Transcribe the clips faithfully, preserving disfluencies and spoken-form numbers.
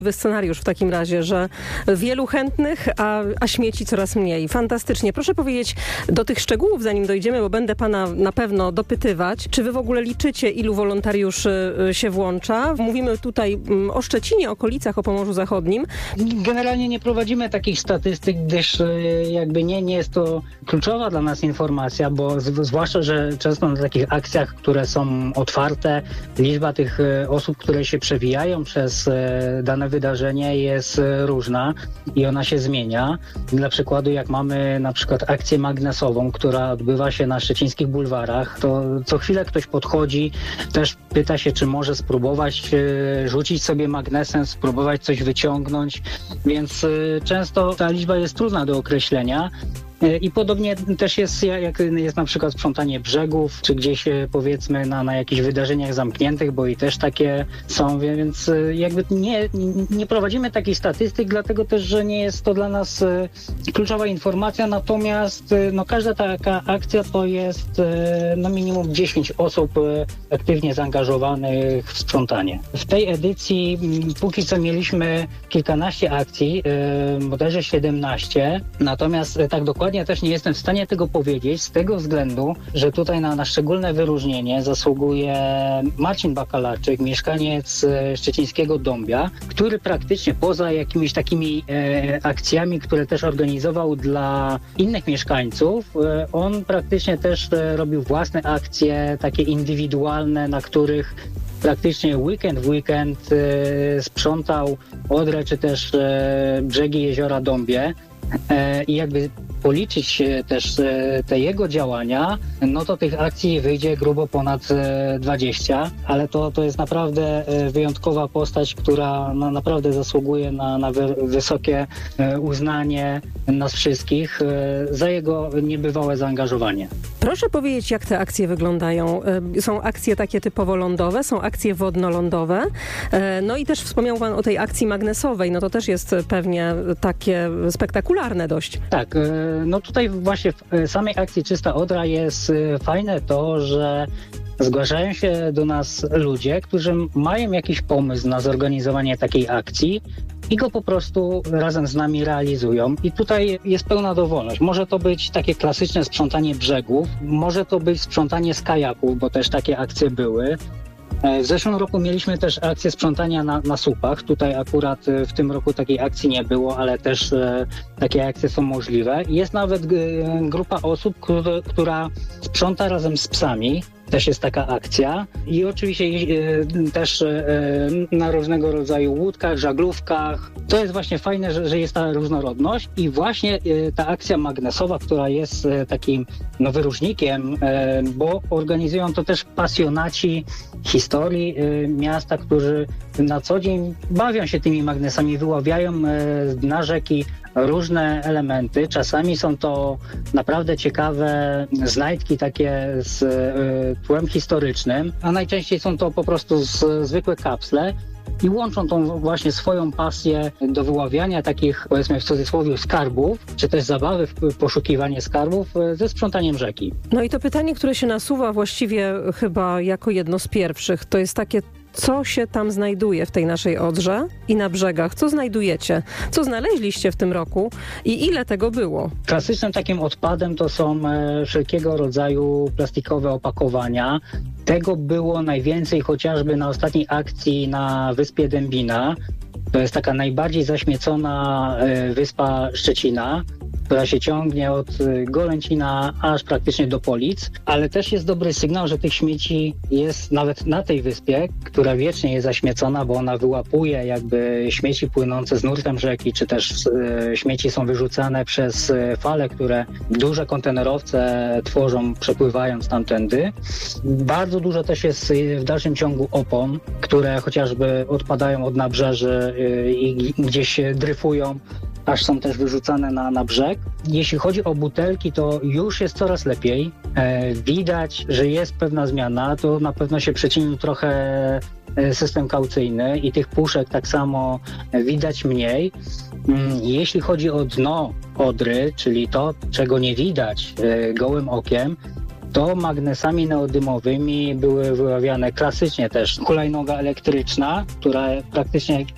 Scenariusz w takim razie, że wielu chętnych, a, a śmieci coraz mniej. Fantastycznie. Proszę powiedzieć do tych szczegółów, zanim dojdziemy, bo będę pana na pewno dopytywać, czy wy w ogóle liczycie, ilu wolontariuszy się włącza? Mówimy tutaj o Szczecinie, okolicach, o Pomorzu Zachodnim. Generalnie nie prowadzimy takich statystyk, gdyż jakby nie, nie jest to kluczowa dla nas informacja, bo z, zwłaszcza, że często na takich akcjach, które są otwarte, liczba tych osób, które się przewijają przez dane wydarzenie jest różna i ona się zmienia. Dla przykładu, jak mamy na przykład akcję magnesową, która odbywa się na szczecińskich bulwarach, to co chwilę ktoś podchodzi, też pyta się, czy może spróbować rzucić sobie magnesem, spróbować coś wyciągnąć, więc często ta liczba jest trudna do określenia. I podobnie też jest, jak jest na przykład sprzątanie brzegów, czy gdzieś powiedzmy na, na jakichś wydarzeniach zamkniętych, bo i też takie są, więc jakby nie, nie prowadzimy takich statystyk, dlatego też, że nie jest to dla nas kluczowa informacja, natomiast no, każda taka akcja to jest no, minimum dziesięć osób aktywnie zaangażowanych w sprzątanie. W tej edycji póki co mieliśmy kilkanaście akcji, bodajże siedemnaście, natomiast tak dokładnie ja też nie jestem w stanie tego powiedzieć z tego względu, że tutaj na, na szczególne wyróżnienie zasługuje Marcin Bakalarczyk, mieszkaniec szczecińskiego Dąbia, który praktycznie poza jakimiś takimi e, akcjami, które też organizował dla innych mieszkańców, e, on praktycznie też e, robił własne akcje, takie indywidualne, na których praktycznie weekend w weekend e, sprzątał Odrę czy też e, brzegi jeziora Dąbie. I jakby policzyć też te jego działania, no to tych akcji wyjdzie grubo ponad dwadzieścia, ale to, to jest naprawdę wyjątkowa postać, która no, naprawdę zasługuje na, na wysokie uznanie nas wszystkich za jego niebywałe zaangażowanie. Proszę powiedzieć, jak te akcje wyglądają. Są akcje takie typowo lądowe, są akcje wodno-lądowe, no i też wspomniał pan o tej akcji magnesowej, no to też jest pewnie takie spektakularne dość. Tak, no tutaj właśnie w samej akcji Czysta Odra jest fajne to, że zgłaszają się do nas ludzie, którzy mają jakiś pomysł na zorganizowanie takiej akcji i go po prostu razem z nami realizują. I tutaj jest pełna dowolność. Może to być takie klasyczne sprzątanie brzegów, może to być sprzątanie z kajaków, bo też takie akcje były. W zeszłym roku mieliśmy też akcję sprzątania na, na słupach. Tutaj akurat w tym roku takiej akcji nie było, ale też e, takie akcje są możliwe. Jest nawet g, grupa osób, które, która sprząta razem z psami. Też jest taka akcja. I oczywiście e, też e, na różnego rodzaju łódkach, żaglówkach. To jest właśnie fajne, że, że jest ta różnorodność i właśnie e, ta akcja magnesowa, która jest e, takim no, wyróżnikiem, e, bo organizują to też pasjonaci historii e, miasta, którzy na co dzień bawią się tymi magnesami, wyławiają e, na rzeki różne elementy. Czasami są to naprawdę ciekawe znajdki takie z y, tłem historycznym, a najczęściej są to po prostu z, zwykłe kapsle i łączą tą właśnie swoją pasję do wyławiania takich, powiedzmy w cudzysłowie, skarbów, czy też zabawy w poszukiwanie skarbów ze sprzątaniem rzeki. No i to pytanie, które się nasuwa właściwie chyba jako jedno z pierwszych, to jest takie, co się tam znajduje w tej naszej Odrze i na brzegach? Co znajdujecie? Co znaleźliście w tym roku i ile tego było? Klasycznym takim odpadem to są e, wszelkiego rodzaju plastikowe opakowania. Tego było najwięcej chociażby na ostatniej akcji na wyspie Dębina. To jest taka najbardziej zaśmiecona e, wyspa Szczecina, która się ciągnie od Golęcina aż praktycznie do Polic, ale też jest dobry sygnał, że tych śmieci jest nawet na tej wyspie, która wiecznie jest zaśmiecona, bo ona wyłapuje jakby śmieci płynące z nurtem rzeki, czy też e, śmieci są wyrzucane przez fale, które duże kontenerowce tworzą, przepływając tamtędy. Bardzo dużo też jest w dalszym ciągu opon, które chociażby odpadają od nabrzeży e, i gdzieś dryfują, aż są też wyrzucane na, na brzeg. Jeśli chodzi o butelki, to już jest coraz lepiej. E, widać, że jest pewna zmiana. To na pewno się przyczynił trochę system kaucyjny i tych puszek tak samo widać mniej. Jeśli chodzi o dno Odry, czyli to, czego nie widać e, gołym okiem, to magnesami neodymowymi były wyławiane klasycznie też hulajnoga elektryczna, która praktycznie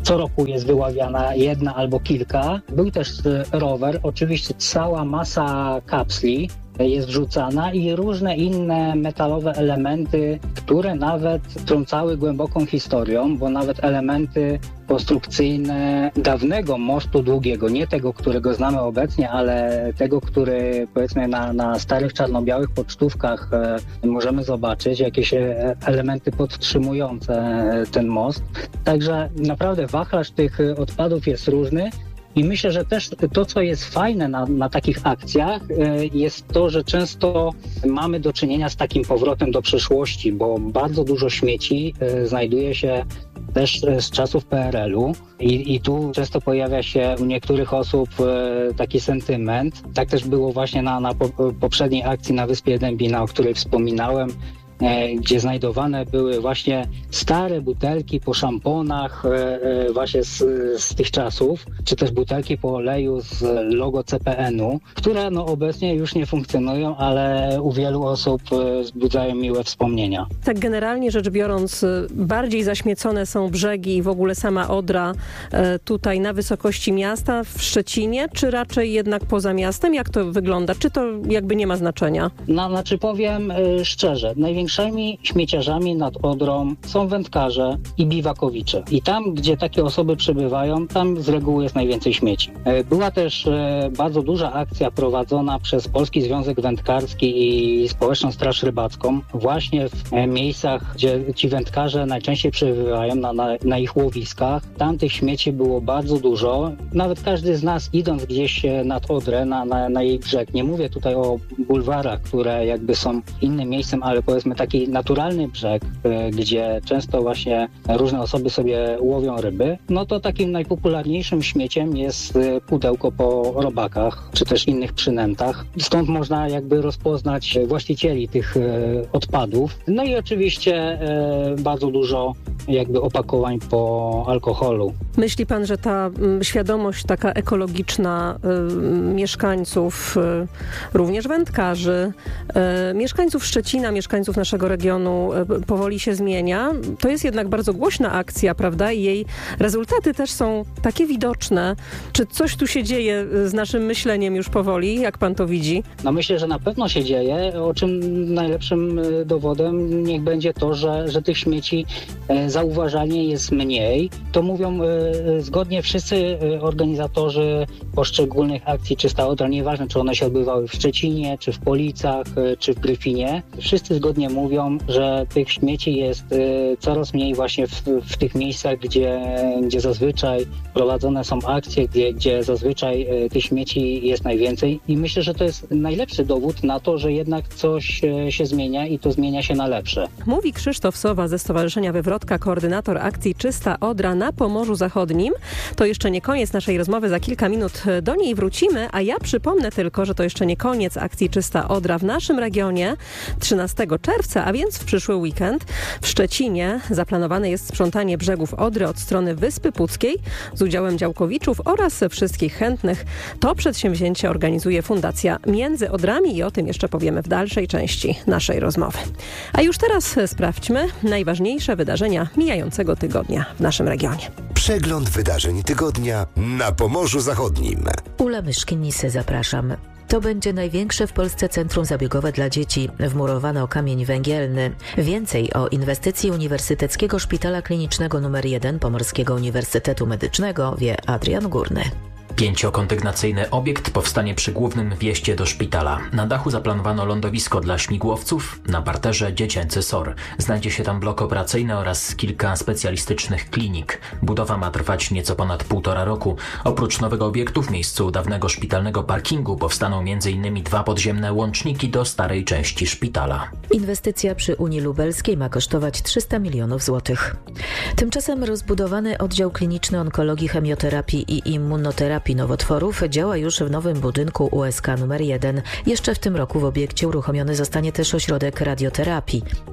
co roku jest wyławiana jedna albo kilka. Był też rower, oczywiście cała masa kapsli jest wrzucana i różne inne metalowe elementy, które nawet trącały głęboką historią, bo nawet elementy konstrukcyjne dawnego mostu długiego, nie tego, którego znamy obecnie, ale tego, który powiedzmy na, na starych czarno-białych pocztówkach e, możemy zobaczyć, jakieś e, elementy podtrzymujące e, ten most. Także naprawdę wachlarz tych odpadów jest różny. I myślę, że też to, co jest fajne na, na takich akcjach, jest to, że często mamy do czynienia z takim powrotem do przeszłości, bo bardzo dużo śmieci znajduje się też z czasów P R L u i, i tu często pojawia się u niektórych osób taki sentyment. Tak też było właśnie na, na poprzedniej akcji na Wyspie Dębina, o której wspominałem, gdzie znajdowane były właśnie stare butelki po szamponach właśnie z, z tych czasów, czy też butelki po oleju z logo C P N u, które no obecnie już nie funkcjonują, ale u wielu osób wzbudzają miłe wspomnienia. Tak generalnie rzecz biorąc, bardziej zaśmiecone są brzegi i w ogóle sama Odra tutaj na wysokości miasta w Szczecinie, czy raczej jednak poza miastem? Jak to wygląda? Czy to jakby nie ma znaczenia? No, znaczy powiem szczerze, najwięcej Największymi śmieciarzami nad Odrą są wędkarze i biwakowicze. I tam, gdzie takie osoby przebywają, tam z reguły jest najwięcej śmieci. Była też bardzo duża akcja prowadzona przez Polski Związek Wędkarski i Społeczną Straż Rybacką właśnie w miejscach, gdzie ci wędkarze najczęściej przebywają, na, na, na ich łowiskach. Tam tych śmieci było bardzo dużo. Nawet każdy z nas, idąc gdzieś nad Odrę, na, na, na jej brzeg, nie mówię tutaj o bulwarach, które jakby są innym miejscem, ale powiedzmy taki naturalny brzeg, gdzie często właśnie różne osoby sobie łowią ryby, no to takim najpopularniejszym śmieciem jest pudełko po robakach, czy też innych przynętach. Stąd można jakby rozpoznać właścicieli tych odpadów. No i oczywiście bardzo dużo jakby opakowań po alkoholu. Myśli pan, że ta świadomość taka ekologiczna y, mieszkańców, y, również wędkarzy, y, mieszkańców Szczecina, mieszkańców naszego regionu y, powoli się zmienia? To jest jednak bardzo głośna akcja, prawda? I jej rezultaty też są takie widoczne. Czy coś tu się dzieje z naszym myśleniem już powoli? Jak pan to widzi? No myślę, że na pewno się dzieje, o czym najlepszym dowodem niech będzie to, że, że tych śmieci zauważalnie jest mniej. To mówią zgodnie wszyscy organizatorzy poszczególnych akcji Czysta Odra, nieważne czy one się odbywały w Szczecinie, czy w Policach, czy w Gryfinie. Wszyscy zgodnie mówią, że tych śmieci jest coraz mniej właśnie w, w tych miejscach, gdzie, gdzie zazwyczaj prowadzone są akcje, gdzie, gdzie zazwyczaj tych śmieci jest najwięcej i myślę, że to jest najlepszy dowód na to, że jednak coś się zmienia i to zmienia się na lepsze. Mówi Krzysztof Sowa ze Stowarzyszenia Wywrotka, koordynator akcji Czysta Odra na Pomorzu Zachodnim. To jeszcze nie koniec naszej rozmowy, za kilka minut do niej wrócimy, a ja przypomnę tylko, że to jeszcze nie koniec akcji Czysta Odra w naszym regionie. trzynastego czerwca, a więc w przyszły weekend w Szczecinie zaplanowane jest sprzątanie brzegów Odry od strony Wyspy Puckiej z udziałem działkowiczów oraz wszystkich chętnych. To przedsięwzięcie organizuje Fundacja Między Odrami i o tym jeszcze powiemy w dalszej części naszej rozmowy. A już teraz sprawdźmy najważniejsze wydarzenia mijającego tygodnia w naszym regionie. Przegląd wydarzeń tygodnia na Pomorzu Zachodnim. Ula Myszkinisy, zapraszam. To będzie największe w Polsce centrum zabiegowe dla dzieci. Wmurowano o kamień węgielny. Więcej o inwestycji Uniwersyteckiego Szpitala Klinicznego numer jeden Pomorskiego Uniwersytetu Medycznego wie Adrian Górny. Pięciokondygnacyjny obiekt powstanie przy głównym wjeździe do szpitala. Na dachu zaplanowano lądowisko dla śmigłowców, na parterze dziecięcy S O R. Znajdzie się tam blok operacyjny oraz kilka specjalistycznych klinik. Budowa ma trwać nieco ponad półtora roku. Oprócz nowego obiektu w miejscu dawnego szpitalnego parkingu powstaną między innymi dwa podziemne łączniki do starej części szpitala. Inwestycja przy Unii Lubelskiej ma kosztować trzysta milionów złotych. Tymczasem rozbudowany oddział kliniczny onkologii, chemioterapii i immunoterapii nowotworów działa już w nowym budynku U S K numer jeden. Jeszcze w tym roku w obiekcie uruchomiony zostanie też ośrodek radioterapii.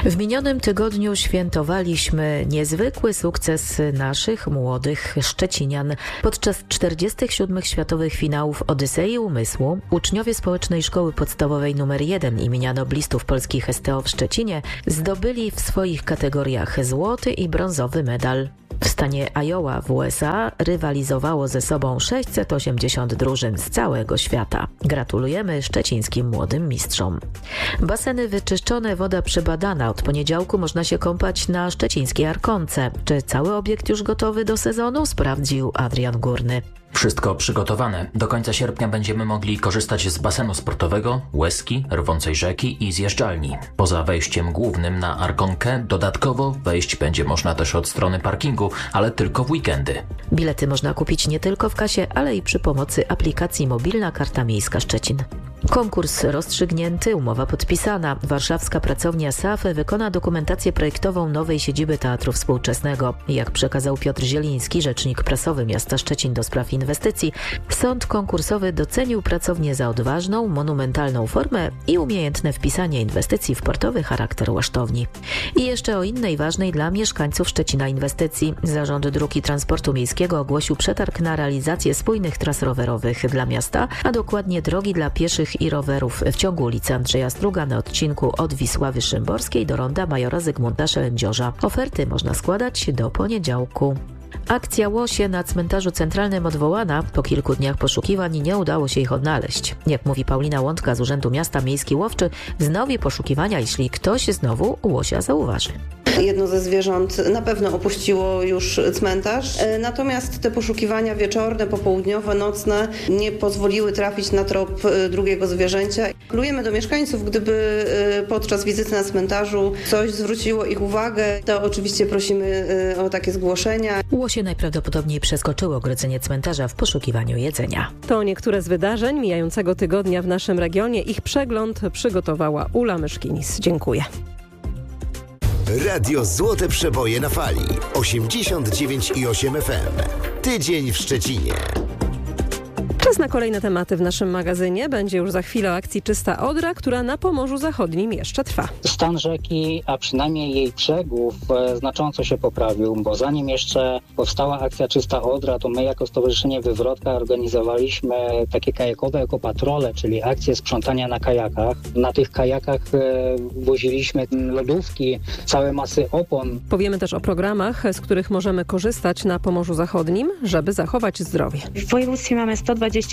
W minionym tygodniu świętowaliśmy niezwykły sukces naszych młodych szczecinian. Podczas czterdziestych siódmych światowych finałów Odysei Umysłu uczniowie Społecznej Szkoły Podstawowej nr jeden imienia noblistów polskich S T O w Szczecinie zdobyli w swoich kategoriach złoty i brązowy medal. W stanie Iowa w U S A rywalizowało ze sobą sześćset osiemdziesiąt drużyn z całego świata. Gratulujemy szczecińskim młodym mistrzom. Baseny wyczyszczone, woda przebadana. Od poniedziałku można się kąpać na szczecińskiej Arkonce. Czy cały obiekt już gotowy do sezonu? Sprawdził Adrian Górny. Wszystko przygotowane. Do końca sierpnia będziemy mogli korzystać z basenu sportowego, łezki, rwącej rzeki i zjeżdżalni. Poza wejściem głównym na Arkonkę dodatkowo wejść będzie można też od strony parkingu, ale tylko w weekendy. Bilety można kupić nie tylko w kasie, ale i przy pomocy aplikacji Mobilna Karta Miejska Szczecin. Konkurs rozstrzygnięty, umowa podpisana. Warszawska pracownia S A F wykona dokumentację projektową nowej siedziby Teatru Współczesnego. Jak przekazał Piotr Zieliński, rzecznik prasowy miasta Szczecin do spraw inwestycji, sąd konkursowy docenił pracownię za odważną, monumentalną formę i umiejętne wpisanie inwestycji w portowy charakter łasztowni. I jeszcze o innej ważnej dla mieszkańców Szczecina inwestycji. Zarząd Dróg i Transportu Miejskiego ogłosił przetarg na realizację spójnych tras rowerowych dla miasta, a dokładnie drogi dla pieszych i rowerów w ciągu ulicy Andrzeja Struga na odcinku od Wisławy Szymborskiej do ronda Majora Zygmunta Szelędziorza. Oferty można składać do poniedziałku. Akcja łosie na cmentarzu centralnym odwołana. Po kilku dniach poszukiwań nie udało się ich odnaleźć. Jak mówi Paulina Łączka z Urzędu Miasta Miejski Łowczy, wznowi poszukiwania, jeśli ktoś znowu łosia zauważy. Jedno ze zwierząt na pewno opuściło już cmentarz, natomiast te poszukiwania wieczorne, popołudniowe, nocne nie pozwoliły trafić na trop drugiego zwierzęcia. Apelujemy do mieszkańców, gdyby podczas wizyty na cmentarzu coś zwróciło ich uwagę, to oczywiście prosimy o takie zgłoszenia. Łosie najprawdopodobniej przeskoczyły ogrodzenie cmentarza w poszukiwaniu jedzenia. To niektóre z wydarzeń mijającego tygodnia w naszym regionie. Ich przegląd przygotowała Ula Myszkinis. Dziękuję. Radio Złote Przeboje na fali. osiemdziesiąt dziewięć i osiem F M. Tydzień w Szczecinie. Czas na kolejne tematy w naszym magazynie. Będzie już za chwilę o akcji Czysta Odra, która na Pomorzu Zachodnim jeszcze trwa. Stan rzeki, a przynajmniej jej brzegów e, znacząco się poprawił, bo zanim jeszcze powstała akcja Czysta Odra, to my jako Stowarzyszenie Wywrotka organizowaliśmy takie kajakowe ekopatrole, czyli akcje sprzątania na kajakach. Na tych kajakach e, woziliśmy lodówki, całe masy opon. Powiemy też o programach, z których możemy korzystać na Pomorzu Zachodnim, żeby zachować zdrowie. W województwie mamy sto dwadzieścia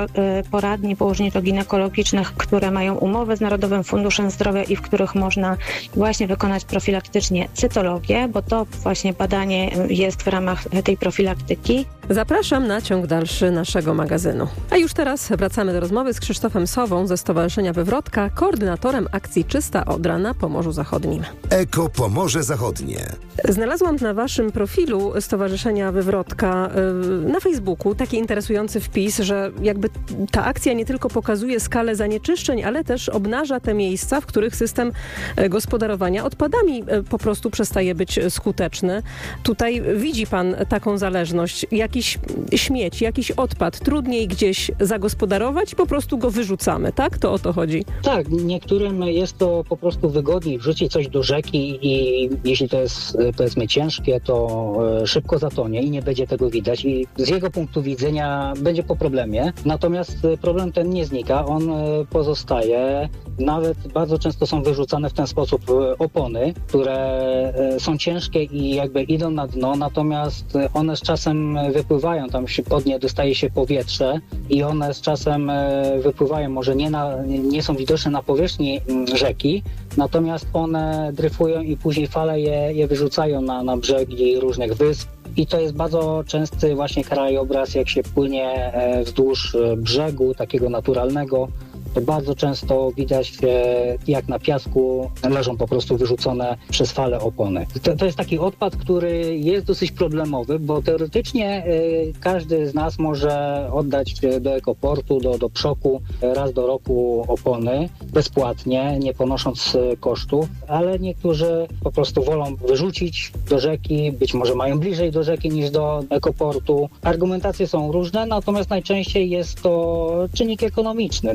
poradni położniczo-ginekologicznych, które mają umowę z Narodowym Funduszem Zdrowia i w których można właśnie wykonać profilaktycznie cytologię, bo to właśnie badanie jest w ramach tej profilaktyki. Zapraszam na ciąg dalszy naszego magazynu. A już teraz wracamy do rozmowy z Krzysztofem Sową ze Stowarzyszenia Wywrotka, koordynatorem akcji Czysta Odra na Pomorzu Zachodnim. Eko Pomorze Zachodnie. Znalazłam na waszym profilu Stowarzyszenia Wywrotka na Facebooku taki interesujący wpis, że jakby ta akcja nie tylko pokazuje skalę zanieczyszczeń, ale też obnaża te miejsca, w których system gospodarowania odpadami po prostu przestaje być skuteczny. Tutaj widzi pan taką zależność. Jakiś śmieć, jakiś odpad trudniej gdzieś zagospodarować, po prostu go wyrzucamy, tak? To o to chodzi. Tak, niektórym jest to po prostu wygodniej wrzucić coś do rzeki i jeśli to jest, powiedzmy, ciężkie, to szybko zatonie i nie będzie tego widać i z jego punktu widzenia będzie po problemie. Natomiast problem ten nie znika, on pozostaje. Nawet bardzo często są wyrzucane w ten sposób opony, które są ciężkie i jakby idą na dno, natomiast one z czasem wypływają, tam się pod nie dostaje się powietrze i one z czasem wypływają, może nie, na, nie są widoczne na powierzchni rzeki, natomiast one dryfują i później fale je, je wyrzucają na, na brzegi różnych wysp. I to jest bardzo częsty właśnie krajobraz, jak się płynie wzdłuż brzegu takiego naturalnego. To bardzo często widać, jak na piasku leżą po prostu wyrzucone przez fale opony. To, to jest taki odpad, który jest dosyć problemowy, bo teoretycznie y, każdy z nas może oddać do ekoportu, do, do przoku raz do roku opony bezpłatnie, nie ponosząc kosztów, ale niektórzy po prostu wolą wyrzucić do rzeki, być może mają bliżej do rzeki niż do ekoportu. Argumentacje są różne, natomiast najczęściej jest to czynnik ekonomiczny, dlatego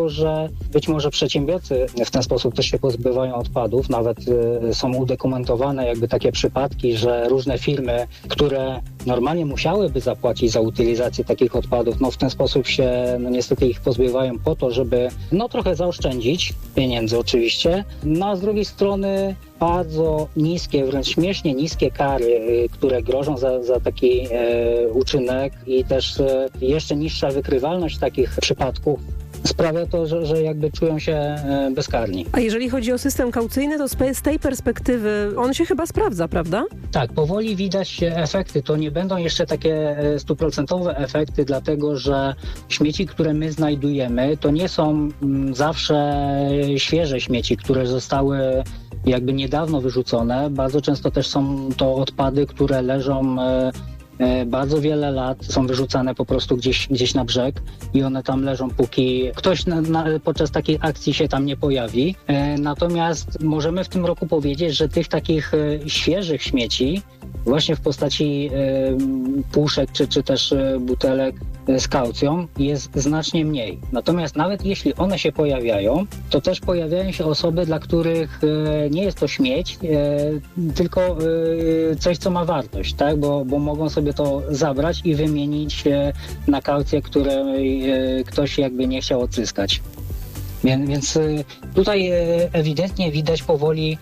że być może przedsiębiorcy w ten sposób też się pozbywają odpadów. Nawet y, są udokumentowane jakby takie przypadki, że różne firmy, które normalnie musiałyby zapłacić za utylizację takich odpadów, no w ten sposób się no niestety ich pozbywają po to, żeby no trochę zaoszczędzić pieniędzy oczywiście, no a z drugiej strony bardzo niskie, wręcz śmiesznie niskie kary, y, które grożą za, za taki e, uczynek i też e, jeszcze niższa wykrywalność takich przypadków sprawia to, że, że jakby czują się e, bezkarni. A jeżeli chodzi o system kaucyjny, to z tej perspektywy on się chyba sprawdza, prawda? Tak, powoli widać efekty. To nie będą jeszcze takie stuprocentowe efekty, dlatego że śmieci, które my znajdujemy, to nie są m, zawsze świeże śmieci, które zostały jakby niedawno wyrzucone. Bardzo często też są to odpady, które leżą e, e, bardzo wiele lat, są wyrzucane po prostu gdzieś, gdzieś na brzeg i one tam leżą, póki ktoś na, na, podczas takiej akcji się tam nie pojawi. E, natomiast możemy w tym roku powiedzieć, że tych takich e, świeżych śmieci właśnie w postaci e, puszek czy, czy też e, butelek z kaucją jest znacznie mniej. Natomiast nawet jeśli one się pojawiają, to też pojawiają się osoby, dla których e, nie jest to śmieć, e, tylko e, coś, co ma wartość, tak? Bo, bo mogą sobie to zabrać i wymienić e, na kaucję, której e, ktoś jakby nie chciał odzyskać. Więc, więc e, tutaj e, ewidentnie widać powoli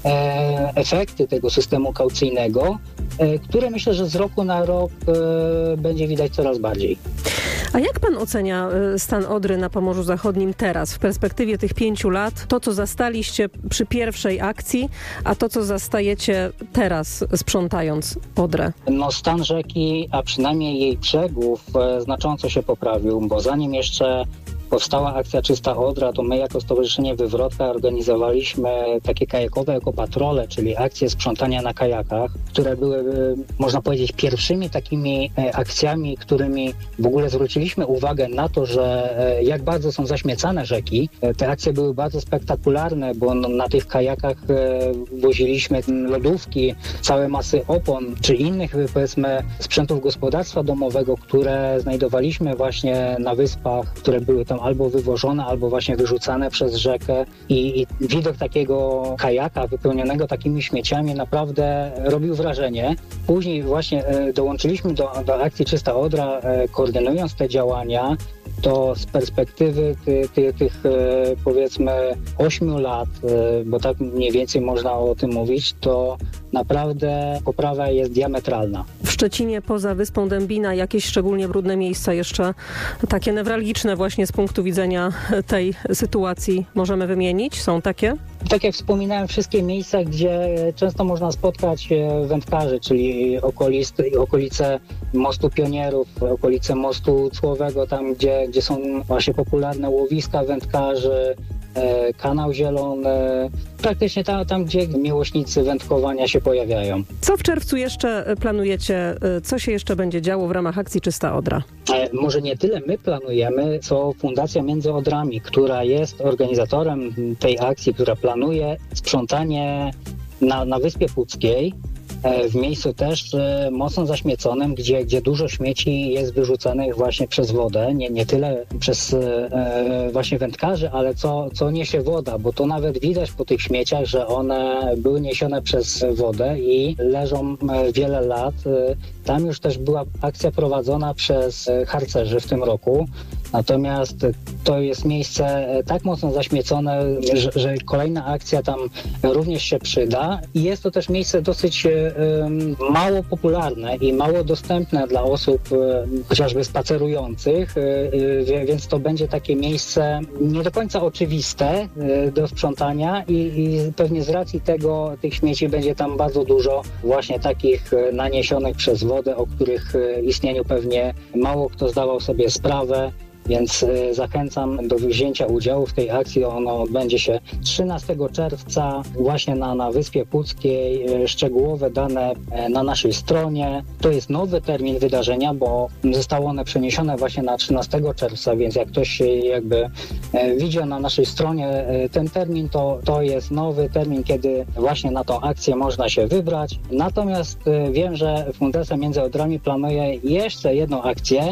e, efekty tego systemu kaucyjnego, e, które myślę, że z roku na rok e, będzie widać coraz bardziej. A jak pan ocenia stan Odry na Pomorzu Zachodnim teraz, w perspektywie tych pięciu lat? To, co zastaliście przy pierwszej akcji, a to, co zastajecie teraz, sprzątając Odrę? No stan rzeki, a przynajmniej jej brzegów e, znacząco się poprawił, bo zanim jeszcze powstała akcja Czysta Odra, to my jako Stowarzyszenie Wywrotka organizowaliśmy takie kajakowe ekopatrole, czyli akcje sprzątania na kajakach, które były, można powiedzieć, pierwszymi takimi akcjami, którymi w ogóle zwróciliśmy uwagę na to, że jak bardzo są zaśmiecane rzeki. Te akcje były bardzo spektakularne, bo na tych kajakach woziliśmy lodówki, całe masy opon, czy innych, powiedzmy, sprzętów gospodarstwa domowego, które znajdowaliśmy właśnie na wyspach, które były tam albo wywożone, albo właśnie wyrzucane przez rzekę i, i widok takiego kajaka wypełnionego takimi śmieciami naprawdę robił wrażenie. Później właśnie e, dołączyliśmy do, do akcji Czysta Odra, e, koordynując te działania. To z perspektywy ty, ty, tych e, powiedzmy ośmiu lat, e, bo tak mniej więcej można o tym mówić, to naprawdę poprawa jest diametralna. W Szczecinie poza Wyspą Dębina jakieś szczególnie brudne miejsca jeszcze takie newralgiczne właśnie z punktu widzenia tej sytuacji możemy wymienić? Są takie? Tak jak wspominałem, wszystkie miejsca, gdzie często można spotkać wędkarzy, czyli okolisty, okolice Mostu Pionierów, okolice Mostu Cłowego, tam gdzie, gdzie są właśnie popularne łowiska wędkarzy, Kanał Zielony, praktycznie tam, tam, gdzie miłośnicy wędkowania się pojawiają. Co w czerwcu jeszcze planujecie? Co się jeszcze będzie działo w ramach akcji Czysta Odra? Może nie tyle my planujemy, co Fundacja Między Odrami, która jest organizatorem tej akcji, która planuje sprzątanie na, na Wyspie Puckiej, w miejscu też mocno zaśmieconym, gdzie, gdzie dużo śmieci jest wyrzucanych właśnie przez wodę, nie, nie tyle przez e, właśnie wędkarzy, ale co, co niesie woda, bo to nawet widać po tych śmieciach, że one były niesione przez wodę i leżą wiele lat. Tam już też była akcja prowadzona przez harcerzy w tym roku. Natomiast to jest miejsce tak mocno zaśmiecone, że, że kolejna akcja tam również się przyda. I jest to też miejsce dosyć um, mało popularne i mało dostępne dla osób um, chociażby spacerujących, um, więc to będzie takie miejsce nie do końca oczywiste um, do sprzątania i, i pewnie z racji tego tych śmieci będzie tam bardzo dużo właśnie takich naniesionych przez wodę, o których istnieniu pewnie mało kto zdawał sobie sprawę. Więc zachęcam do wzięcia udziału w tej akcji. Ono odbędzie się trzynastego czerwca właśnie na, na Wyspie Puckiej. Szczegółowe dane na naszej stronie. To jest nowy termin wydarzenia, bo zostało one przeniesione właśnie na trzynastego czerwca, więc jak ktoś jakby widział na naszej stronie ten termin, to, to jest nowy termin, kiedy właśnie na tą akcję można się wybrać. Natomiast wiem, że Fundacja Między Odrami planuje jeszcze jedną akcję,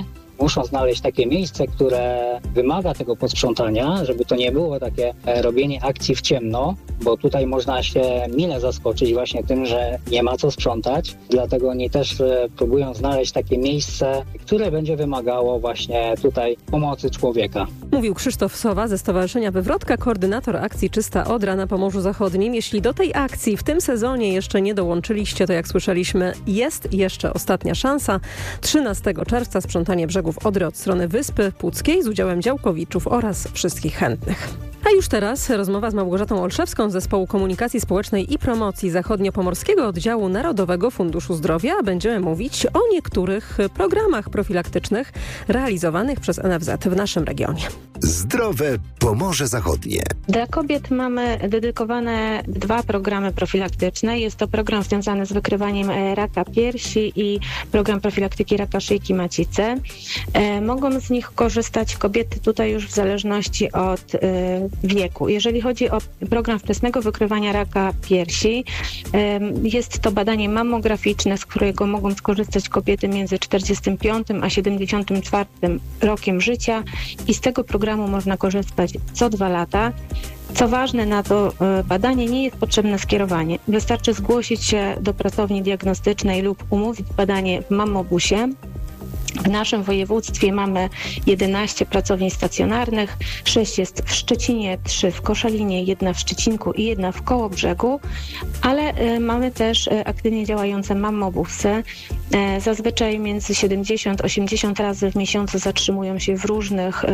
muszą znaleźć takie miejsce, które wymaga tego posprzątania, żeby to nie było takie robienie akcji w ciemno, bo tutaj można się mile zaskoczyć właśnie tym, że nie ma co sprzątać. Dlatego oni też próbują znaleźć takie miejsce, które będzie wymagało właśnie tutaj pomocy człowieka. Mówił Krzysztof Sowa ze Stowarzyszenia Wywrotka, koordynator akcji Czysta Odra na Pomorzu Zachodnim. Jeśli do tej akcji w tym sezonie jeszcze nie dołączyliście, to jak słyszeliśmy, jest jeszcze ostatnia szansa. trzynastego czerwca sprzątanie brzegów Odry od strony Wyspy Puckiej z udziałem działkowiczów oraz wszystkich chętnych. A już teraz rozmowa z Małgorzatą Olszewską z Zespołu Komunikacji Społecznej i Promocji Zachodniopomorskiego Oddziału Narodowego Funduszu Zdrowia. Będziemy mówić o niektórych programach profilaktycznych realizowanych przez N F Z w naszym regionie. Zdrowe Pomorze Zachodnie. Dla kobiet mamy dedykowane dwa programy profilaktyczne. Jest to program związany z wykrywaniem raka piersi i program profilaktyki raka szyjki macicy. E, mogą z nich korzystać kobiety tutaj już w zależności od e, wieku. Jeżeli chodzi o program wczesnego wykrywania raka piersi, e, jest to badanie mammograficzne, z którego mogą skorzystać kobiety między czterdziestym piątym a siedemdziesiątym czwartym rokiem życia i z tego programu można korzystać co dwa lata. Co ważne, na to badanie nie jest potrzebne skierowanie. Wystarczy zgłosić się do pracowni diagnostycznej lub umówić badanie w mammobusie. W naszym województwie mamy jedenaście pracowni stacjonarnych, sześć jest w Szczecinie, trzy w Koszalinie, jedna w Szczecinku i jedna w Kołobrzegu, ale mamy też aktywnie działające mammobusy. Zazwyczaj między siedemdziesiąt a osiemdziesiąt razy w miesiącu zatrzymują się w różnych,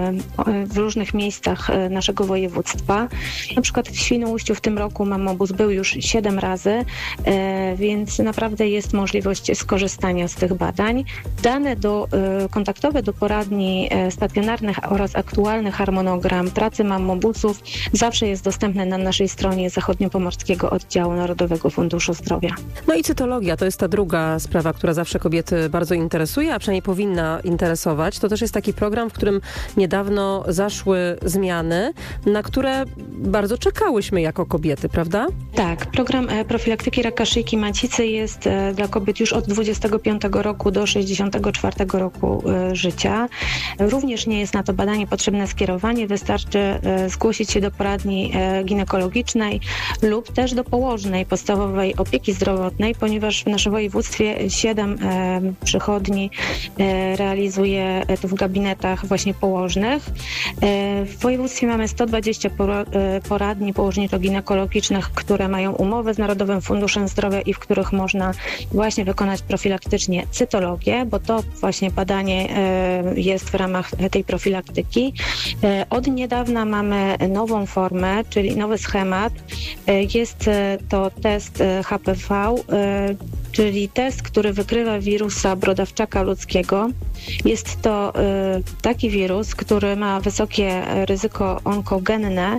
w różnych miejscach naszego województwa. Na przykład w Świnoujściu w tym roku mammobus był już siedem razy, więc naprawdę jest możliwość skorzystania z tych badań. Dane do, kontaktowe do poradni stacjonarnych oraz aktualny harmonogram pracy mammobusów zawsze jest dostępny na naszej stronie Zachodniopomorskiego Oddziału Narodowego Funduszu Zdrowia. No i cytologia to jest ta druga sprawa, która zawsze kobiety bardzo interesuje, a przynajmniej powinna interesować. To też jest taki program, w którym niedawno zaszły zmiany, na które bardzo czekałyśmy jako kobiety, prawda? Tak, program profilaktyki raka szyjki macicy jest dla kobiet już od dwudziestego piątego roku do sześćdziesiątego czwartego roku życia. Również nie jest na to badanie potrzebne skierowanie, wystarczy zgłosić się do poradni ginekologicznej lub też do położnej podstawowej opieki zdrowotnej, ponieważ w naszym województwie siedem przychodni realizuje to w gabinetach właśnie położnych. W województwie mamy sto dwadzieścia poradni położniczo-ginekologicznych, które mają umowę z Narodowym Funduszem Zdrowia i w których można właśnie wykonać profilaktycznie cytologię, bo to właśnie badanie jest w ramach tej profilaktyki. Od niedawna mamy nową formę, czyli nowy schemat. Jest to test H P V, czyli test, który wykrywa wirusa brodawczaka ludzkiego. Jest to taki wirus, który ma wysokie ryzyko onkogenne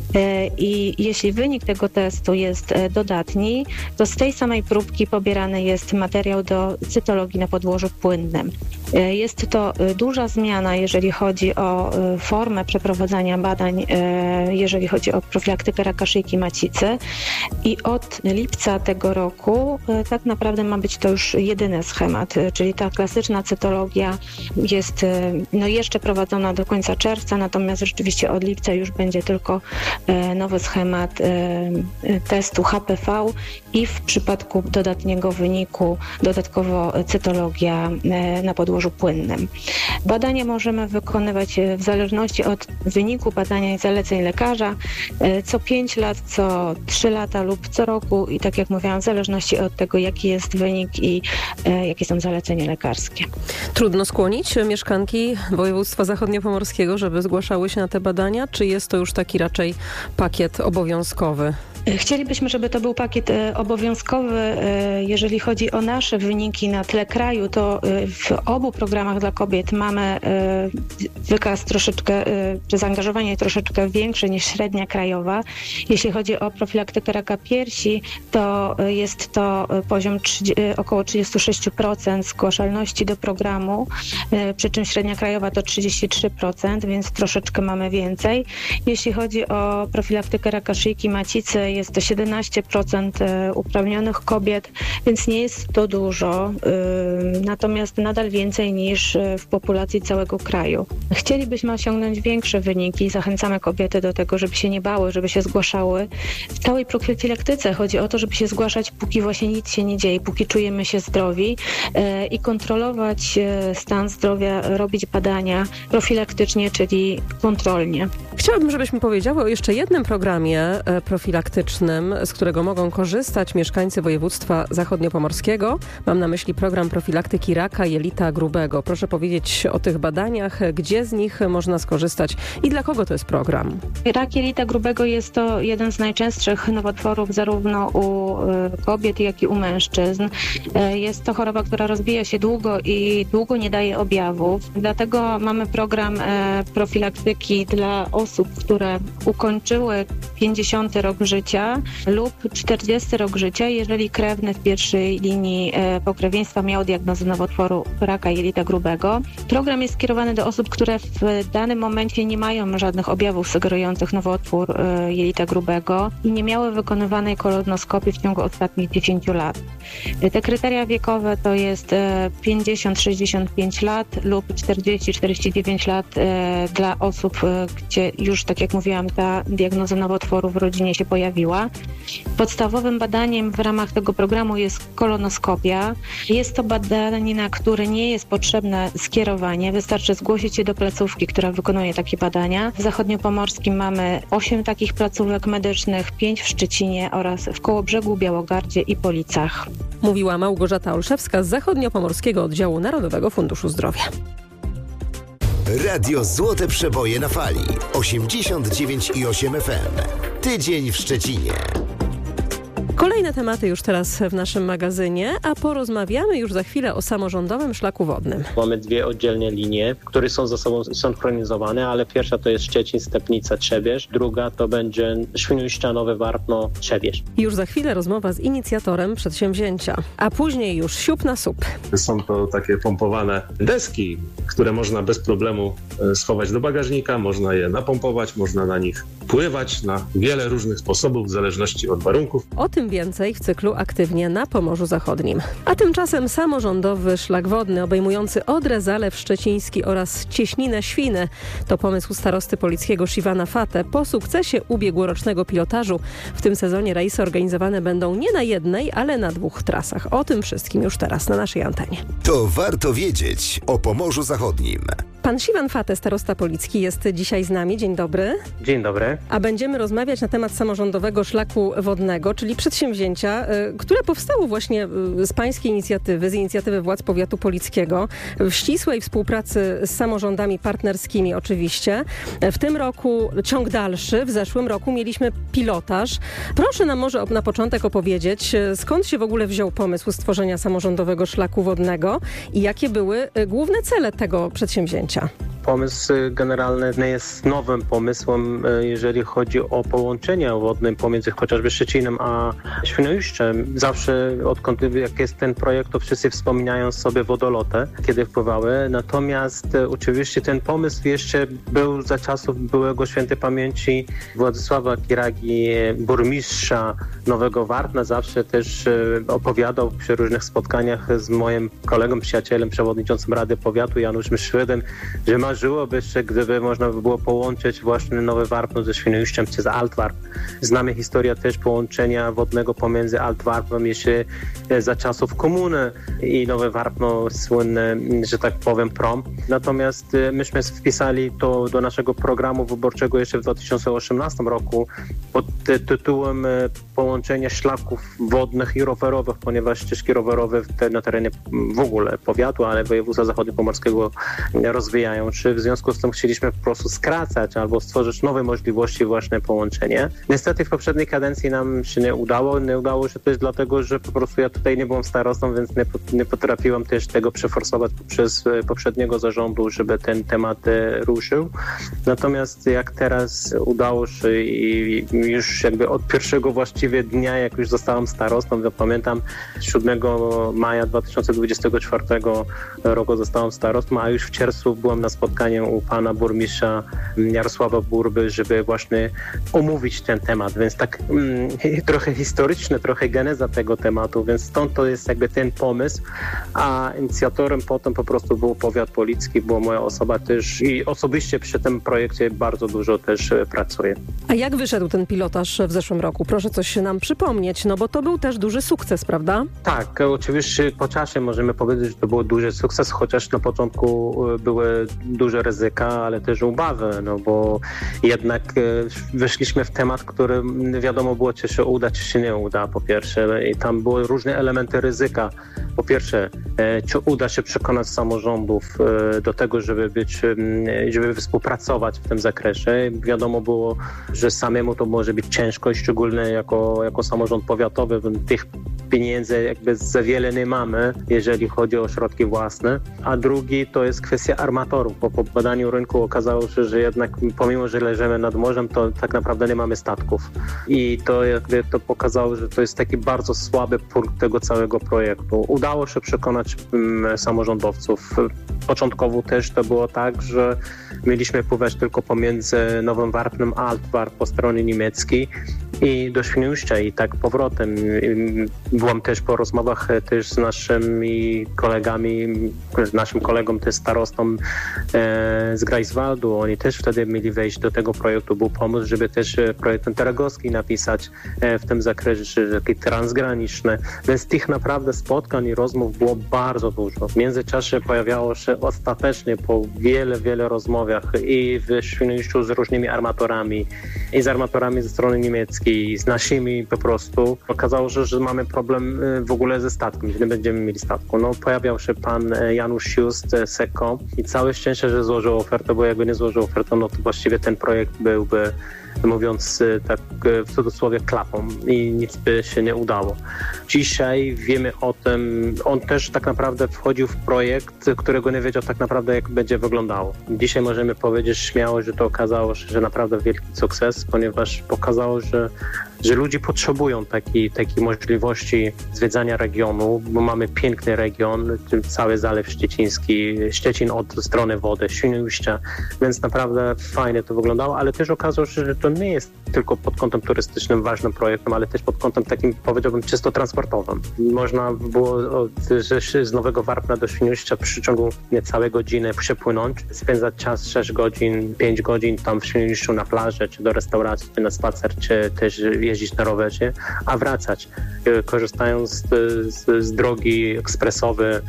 i jeśli wynik tego testu jest dodatni, to z tej samej próbki pobierany jest materiał do cytologii na podłożu płynnym. Jest to duża zmiana, jeżeli chodzi o formę przeprowadzania badań, jeżeli chodzi o profilaktykę raka szyjki macicy i od lipca tego roku tak naprawdę ma być to już jedyny schemat, czyli ta klasyczna cytologia jest no, jeszcze prowadzona do końca czerwca, natomiast rzeczywiście od lipca już będzie tylko nowy schemat testu H P V i w przypadku dodatniego wyniku dodatkowo cytologia na podłożu płynnym. Badania możemy wykonywać w zależności od wyniku badania i zaleceń lekarza co pięć lat, co trzy lata lub co roku i tak jak mówiłam, w zależności od tego, jaki jest wynik i jakie są zalecenia lekarskie. Trudno skłonić mieszkanki województwa zachodniopomorskiego, żeby zgłaszały się na te badania, czy jest to już taki raczej pakiet obowiązkowy? Chcielibyśmy, żeby to był pakiet obowiązkowy. Jeżeli chodzi o nasze wyniki na tle kraju, to w obu programach dla kobiet mamy wykaz troszeczkę, czy zaangażowanie troszeczkę większe niż średnia krajowa. Jeśli chodzi o profilaktykę raka piersi, to jest to poziom około trzydzieści sześć procent zgłaszalności do programu, przy czym średnia krajowa to trzydzieści trzy procent, więc troszeczkę mamy więcej. Jeśli chodzi o profilaktykę raka szyjki macicy, jest to siedemnaście procent uprawnionych kobiet, więc nie jest to dużo, natomiast nadal więcej niż w populacji całego kraju. Chcielibyśmy osiągnąć większe wyniki, zachęcamy kobiety do tego, żeby się nie bały, żeby się zgłaszały. W całej profilaktyce chodzi o to, żeby się zgłaszać, póki właśnie nic się nie dzieje, póki czujemy się zdrowi i kontrolować stan zdrowia, robić badania profilaktycznie, czyli kontrolnie. Chciałabym, żebyśmy powiedziały o jeszcze jednym programie profilaktycznym, z którego mogą korzystać mieszkańcy województwa zachodniopomorskiego. Mam na myśli program profilaktyki raka jelita grubego. Proszę powiedzieć o tych badaniach, gdzie z nich można skorzystać i dla kogo to jest program? Rak jelita grubego jest to jeden z najczęstszych nowotworów zarówno u kobiet, jak i u mężczyzn. Jest to choroba, która rozwija się długo i długo nie daje objawów. Dlatego mamy program profilaktyki dla osób, które ukończyły pięćdziesiąty rok życia lub czterdziesty rok życia, jeżeli krewny w pierwszej linii pokrewieństwa miał diagnozę nowotworu raka jelita grubego. Program jest skierowany do osób, które w danym momencie nie mają żadnych objawów sugerujących nowotwór jelita grubego i nie miały wykonywanej kolonoskopii w ciągu ostatnich dziesięciu lat. Te kryteria wiekowe to jest pięćdziesiąt do sześćdziesięciu pięciu lat lub czterdzieści do czterdziestu dziewięciu lat dla osób, gdzie już, tak jak mówiłam, ta diagnoza nowotworu w rodzinie się pojawiła. Podstawowym badaniem w ramach tego programu jest kolonoskopia. Jest to badanie, na które nie jest potrzebne skierowanie. Wystarczy zgłosić się do placówki, która wykonuje takie badania. W Zachodniopomorskim mamy osiem takich placówek medycznych, pięć w Szczecinie oraz w Kołobrzegu, Białogardzie i Policach. Mówiła Małgorzata Olszewska z Zachodniopomorskiego Oddziału Narodowego Funduszu Zdrowia. Radio Złote Przeboje na fali. osiemdziesiąt dziewięć i osiem F M. Tydzień w Szczecinie. Kolejne tematy już teraz w naszym magazynie, a porozmawiamy już za chwilę o samorządowym szlaku wodnym. Mamy dwie oddzielne linie, które są ze sobą synchronizowane, ale pierwsza to jest Szczecin, Stepnica, Trzebież, druga to będzie Świnoujścia, Nowe Warpno, Trzebież. Już za chwilę rozmowa z inicjatorem przedsięwzięcia, a później już siup na sup. Są to takie pompowane deski, które można bez problemu schować do bagażnika, można je napompować, można na nich pływać na wiele różnych sposobów w zależności od warunków. O tym więcej w cyklu Aktywnie na Pomorzu Zachodnim. A tymczasem samorządowy szlak wodny obejmujący Odrę, Zalew Szczeciński oraz Cieśninę Świny to pomysł starosty polickiego Siwana Fatę. Po sukcesie ubiegłorocznego pilotażu w tym sezonie rejsy organizowane będą nie na jednej, ale na dwóch trasach. O tym wszystkim już teraz na naszej antenie. To warto wiedzieć o Pomorzu Zachodnim. Pan Siwan Fatę, starosta policki, jest dzisiaj z nami. Dzień dobry. Dzień dobry. A będziemy rozmawiać na temat samorządowego szlaku wodnego, czyli przedsięwzięcia, które powstało właśnie z pańskiej inicjatywy, z inicjatywy władz powiatu polickiego, w ścisłej współpracy z samorządami partnerskimi oczywiście. W tym roku ciąg dalszy, w zeszłym roku mieliśmy pilotaż. Proszę nam może na początek opowiedzieć, skąd się w ogóle wziął pomysł stworzenia samorządowego szlaku wodnego i jakie były główne cele tego przedsięwzięcia? Pomysł generalny nie jest nowym pomysłem, jeżeli chodzi o połączenie wodne pomiędzy chociażby Szczecinem a Świnoujściem. Zawsze odkąd jak jest ten projekt, to wszyscy wspominają sobie wodoloty, kiedy wpływały. Natomiast oczywiście ten pomysł jeszcze był za czasów byłego świętej pamięci Władysława Kiragi, burmistrza Nowego Warpna. Zawsze też opowiadał przy różnych spotkaniach z moim kolegą, przyjacielem, przewodniczącym Rady Powiatu Januszem Szwydem, że marzyłoby się, gdyby można by było połączyć właśnie Nowe Warpno ze Świnoujściem przez Altwarp. Znamy historię też połączenia wodnego pomiędzy Altwarpem jeszcze za czasów komuny i Nowe Warpno słynne, że tak powiem, prom. Natomiast myśmy wpisali to do naszego programu wyborczego jeszcze w dwa tysiące osiemnastym roku pod tytułem połączenie szlaków wodnych i rowerowych, ponieważ ścieżki rowerowe na terenie w ogóle powiatu, ale województwa zachodniopomorskiego rozwijają. Czy w związku z tym chcieliśmy po prostu skracać albo stworzyć nowe możliwości właśnie połączenia. Niestety w poprzedniej kadencji nam się nie udało. Nie udało się też dlatego, że po prostu ja tutaj nie byłem starostą, więc nie, nie potrafiłem też tego przeforsować przez poprzedniego zarządu, żeby ten temat ruszył. Natomiast jak teraz udało się i już jakby od pierwszego właściwie właściwie dnia, jak już zostałem starostą. Ja pamiętam siódmego maja dwa tysiące dwudziestego czwartego roku zostałem starostą, a już w czerwcu byłem na spotkaniu u pana burmistrza Jarosława Burby, żeby właśnie omówić ten temat, więc tak mm, trochę historyczne, trochę geneza tego tematu, więc stąd to jest jakby ten pomysł, a inicjatorem potem po prostu był powiat policki, była moja osoba też i osobiście przy tym projekcie bardzo dużo też pracuję. A jak wyszedł ten pilotaż w zeszłym roku? Proszę coś nam przypomnieć, no bo to był też duży sukces, prawda? Tak, oczywiście po czasie możemy powiedzieć, że to był duży sukces, chociaż na początku były duże ryzyka, ale też obawy, no bo jednak weszliśmy w temat, który wiadomo było, czy się uda, czy się nie uda, po pierwsze, i tam były różne elementy ryzyka. Po pierwsze, czy uda się przekonać samorządów do tego, żeby być, żeby współpracować w tym zakresie. Wiadomo było, że samemu to może być ciężko i szczególnie jako, jako samorząd powiatowy, tych pieniędzy jakby za wiele nie mamy, jeżeli chodzi o środki własne. A drugi to jest kwestia armatorów, bo po badaniu rynku okazało się, że jednak pomimo, że leżymy nad morzem, to tak naprawdę nie mamy statków. I to jakby to pokazało, że to jest taki bardzo słaby punkt tego całego projektu. Udało się przekonać um, samorządowców. Początkowo też to było tak, że mieliśmy pływać tylko pomiędzy Nowym Warpnem a Altwarp po stronie niemieckiej i do Świnoujścia i tak powrotem. Byłam też po rozmowach też z naszymi kolegami, z naszym kolegą też starostą e, z Greifswaldu. Oni też wtedy mieli wejść do tego projektu. Był pomysł, żeby też projekt Interagowski napisać e, w tym zakresie, taki transgraniczny. Więc tych naprawdę spotkań i rozmów było bardzo dużo. W międzyczasie pojawiało się ostatecznie po wiele, wiele rozmowach i w Świnoujściu z różnymi armatorami i z armatorami ze strony niemieckiej, i z naszymi po prostu. Okazało się, że mamy problem w ogóle ze statkiem, że nie będziemy mieli statku. No, pojawiał się pan Janusz Just z Eko i całe szczęście, że złożył ofertę, bo jakby nie złożył ofertę, no to właściwie ten projekt byłby, mówiąc tak w cudzysłowie, klapą i nic by się nie udało. Dzisiaj wiemy o tym, on też tak naprawdę wchodził w projekt, którego nie wiedział tak naprawdę, jak będzie wyglądało. Dzisiaj możemy powiedzieć śmiało, że to okazało się, że naprawdę wielki sukces, ponieważ pokazało, że że ludzie potrzebują takiej, takiej możliwości zwiedzania regionu, bo mamy piękny region, cały Zalew Szczeciński, Szczecin od strony wody, Świnoujścia, więc naprawdę fajnie to wyglądało, ale też okazało się, że to nie jest tylko pod kątem turystycznym ważnym projektem, ale też pod kątem takim, powiedziałbym, czysto transportowym. Można było od, z Nowego Warpna do Świnoujścia w przeciągu niecałej godziny przepłynąć, spędzać czas sześć godzin, pięć godzin tam w Świnoujściu na plaży, czy do restauracji, czy na spacer, czy też jeździć na rowerze, a wracać, korzystając z, z, z drogi ekspresowej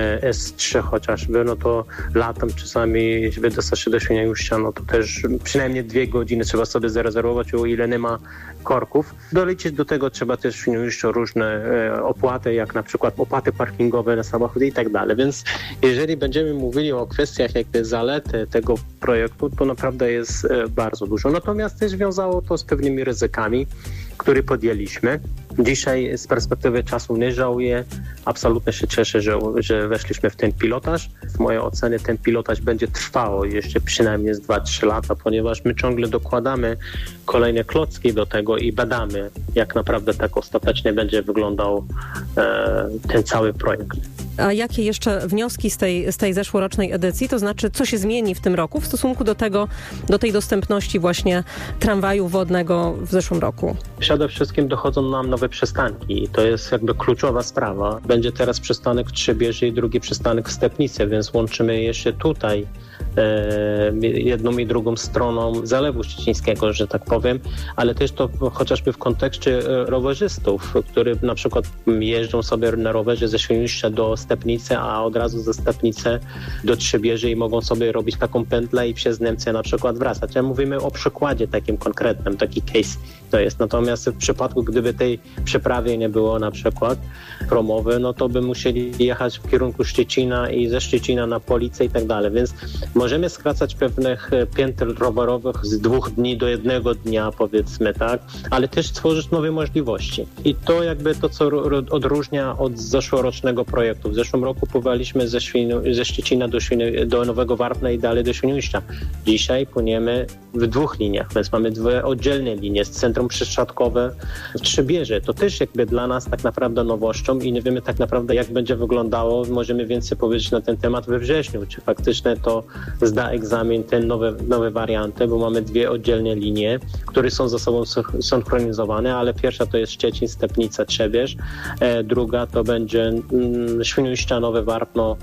S trzy chociażby, no to latem czasami, żeby dostać się do Świnoujścia, no to też przynajmniej dwie godziny trzeba sobie zarezerwować, o ile nie ma korków. Doliczyć do tego trzeba też w Świnoujściu różne opłaty, jak na przykład opłaty parkingowe na samochody i tak dalej. Więc jeżeli będziemy mówili o kwestiach jakby zalety tego projektu, to naprawdę jest bardzo dużo. Natomiast też wiązało to z pewnymi ryzykami, które podjęliśmy. Dzisiaj z perspektywy czasu nie żałuję. Absolutnie się cieszę, że, że weszliśmy w ten pilotaż. W mojej ocenie ten pilotaż będzie trwał jeszcze przynajmniej z dwa trzy lata, ponieważ my ciągle dokładamy kolejne klocki do tego i badamy, jak naprawdę tak ostatecznie będzie wyglądał e, ten cały projekt. A jakie jeszcze wnioski z tej, z tej zeszłorocznej edycji, to znaczy co się zmieni w tym roku w stosunku do tego, do tej dostępności właśnie tramwaju wodnego w zeszłym roku? Przede wszystkim dochodzą nam nowe przystanki i to jest jakby kluczowa sprawa. Będzie teraz przystanek Trzebieży i drugi przystanek w Stepnicy, więc łączymy jeszcze tutaj e, jedną i drugą stroną Zalewu Szczecińskiego, że tak powiem, ale też to chociażby w kontekście rowerzystów, którzy na przykład jeżdżą sobie na rowerze ze Świnoujścia do Stepnicy, a od razu ze Stepnicy do Trzebieży i mogą sobie robić taką pętlę i przez Niemcy na przykład wracać. Ja mówimy o przykładzie takim konkretnym, taki case to jest. Natomiast w przypadku, gdyby tej przeprawy nie było na przykład promowy, no to by musieli jechać w kierunku Szczecina i ze Szczecina na Policę i tak dalej. Więc Możemy skracać pewnych pięter rowerowych z dwóch dni do jednego dnia, powiedzmy, tak, ale też tworzyć nowe możliwości. I to jakby to, co odróżnia od zeszłorocznego projektu. W zeszłym roku pływaliśmy ze, Świnu, ze Szczecina do, Świnu, do Nowego Warpna i dalej do Świnoujścia. Dzisiaj płyniemy w dwóch liniach, więc mamy dwie oddzielne linie, z centrum przesiadkowe w Trzebieży. To też jakby dla nas tak naprawdę nowością i nie wiemy tak naprawdę, jak będzie wyglądało. Możemy więcej powiedzieć na ten temat we wrześniu, czy faktycznie to zda egzamin, te nowe, nowe warianty, bo mamy dwie oddzielne linie, które są ze sobą synchronizowane, ale pierwsza to jest Szczecin, Stepnica, Trzebież, e, druga to będzie mm, Świnoujścia, Nowe Warpno,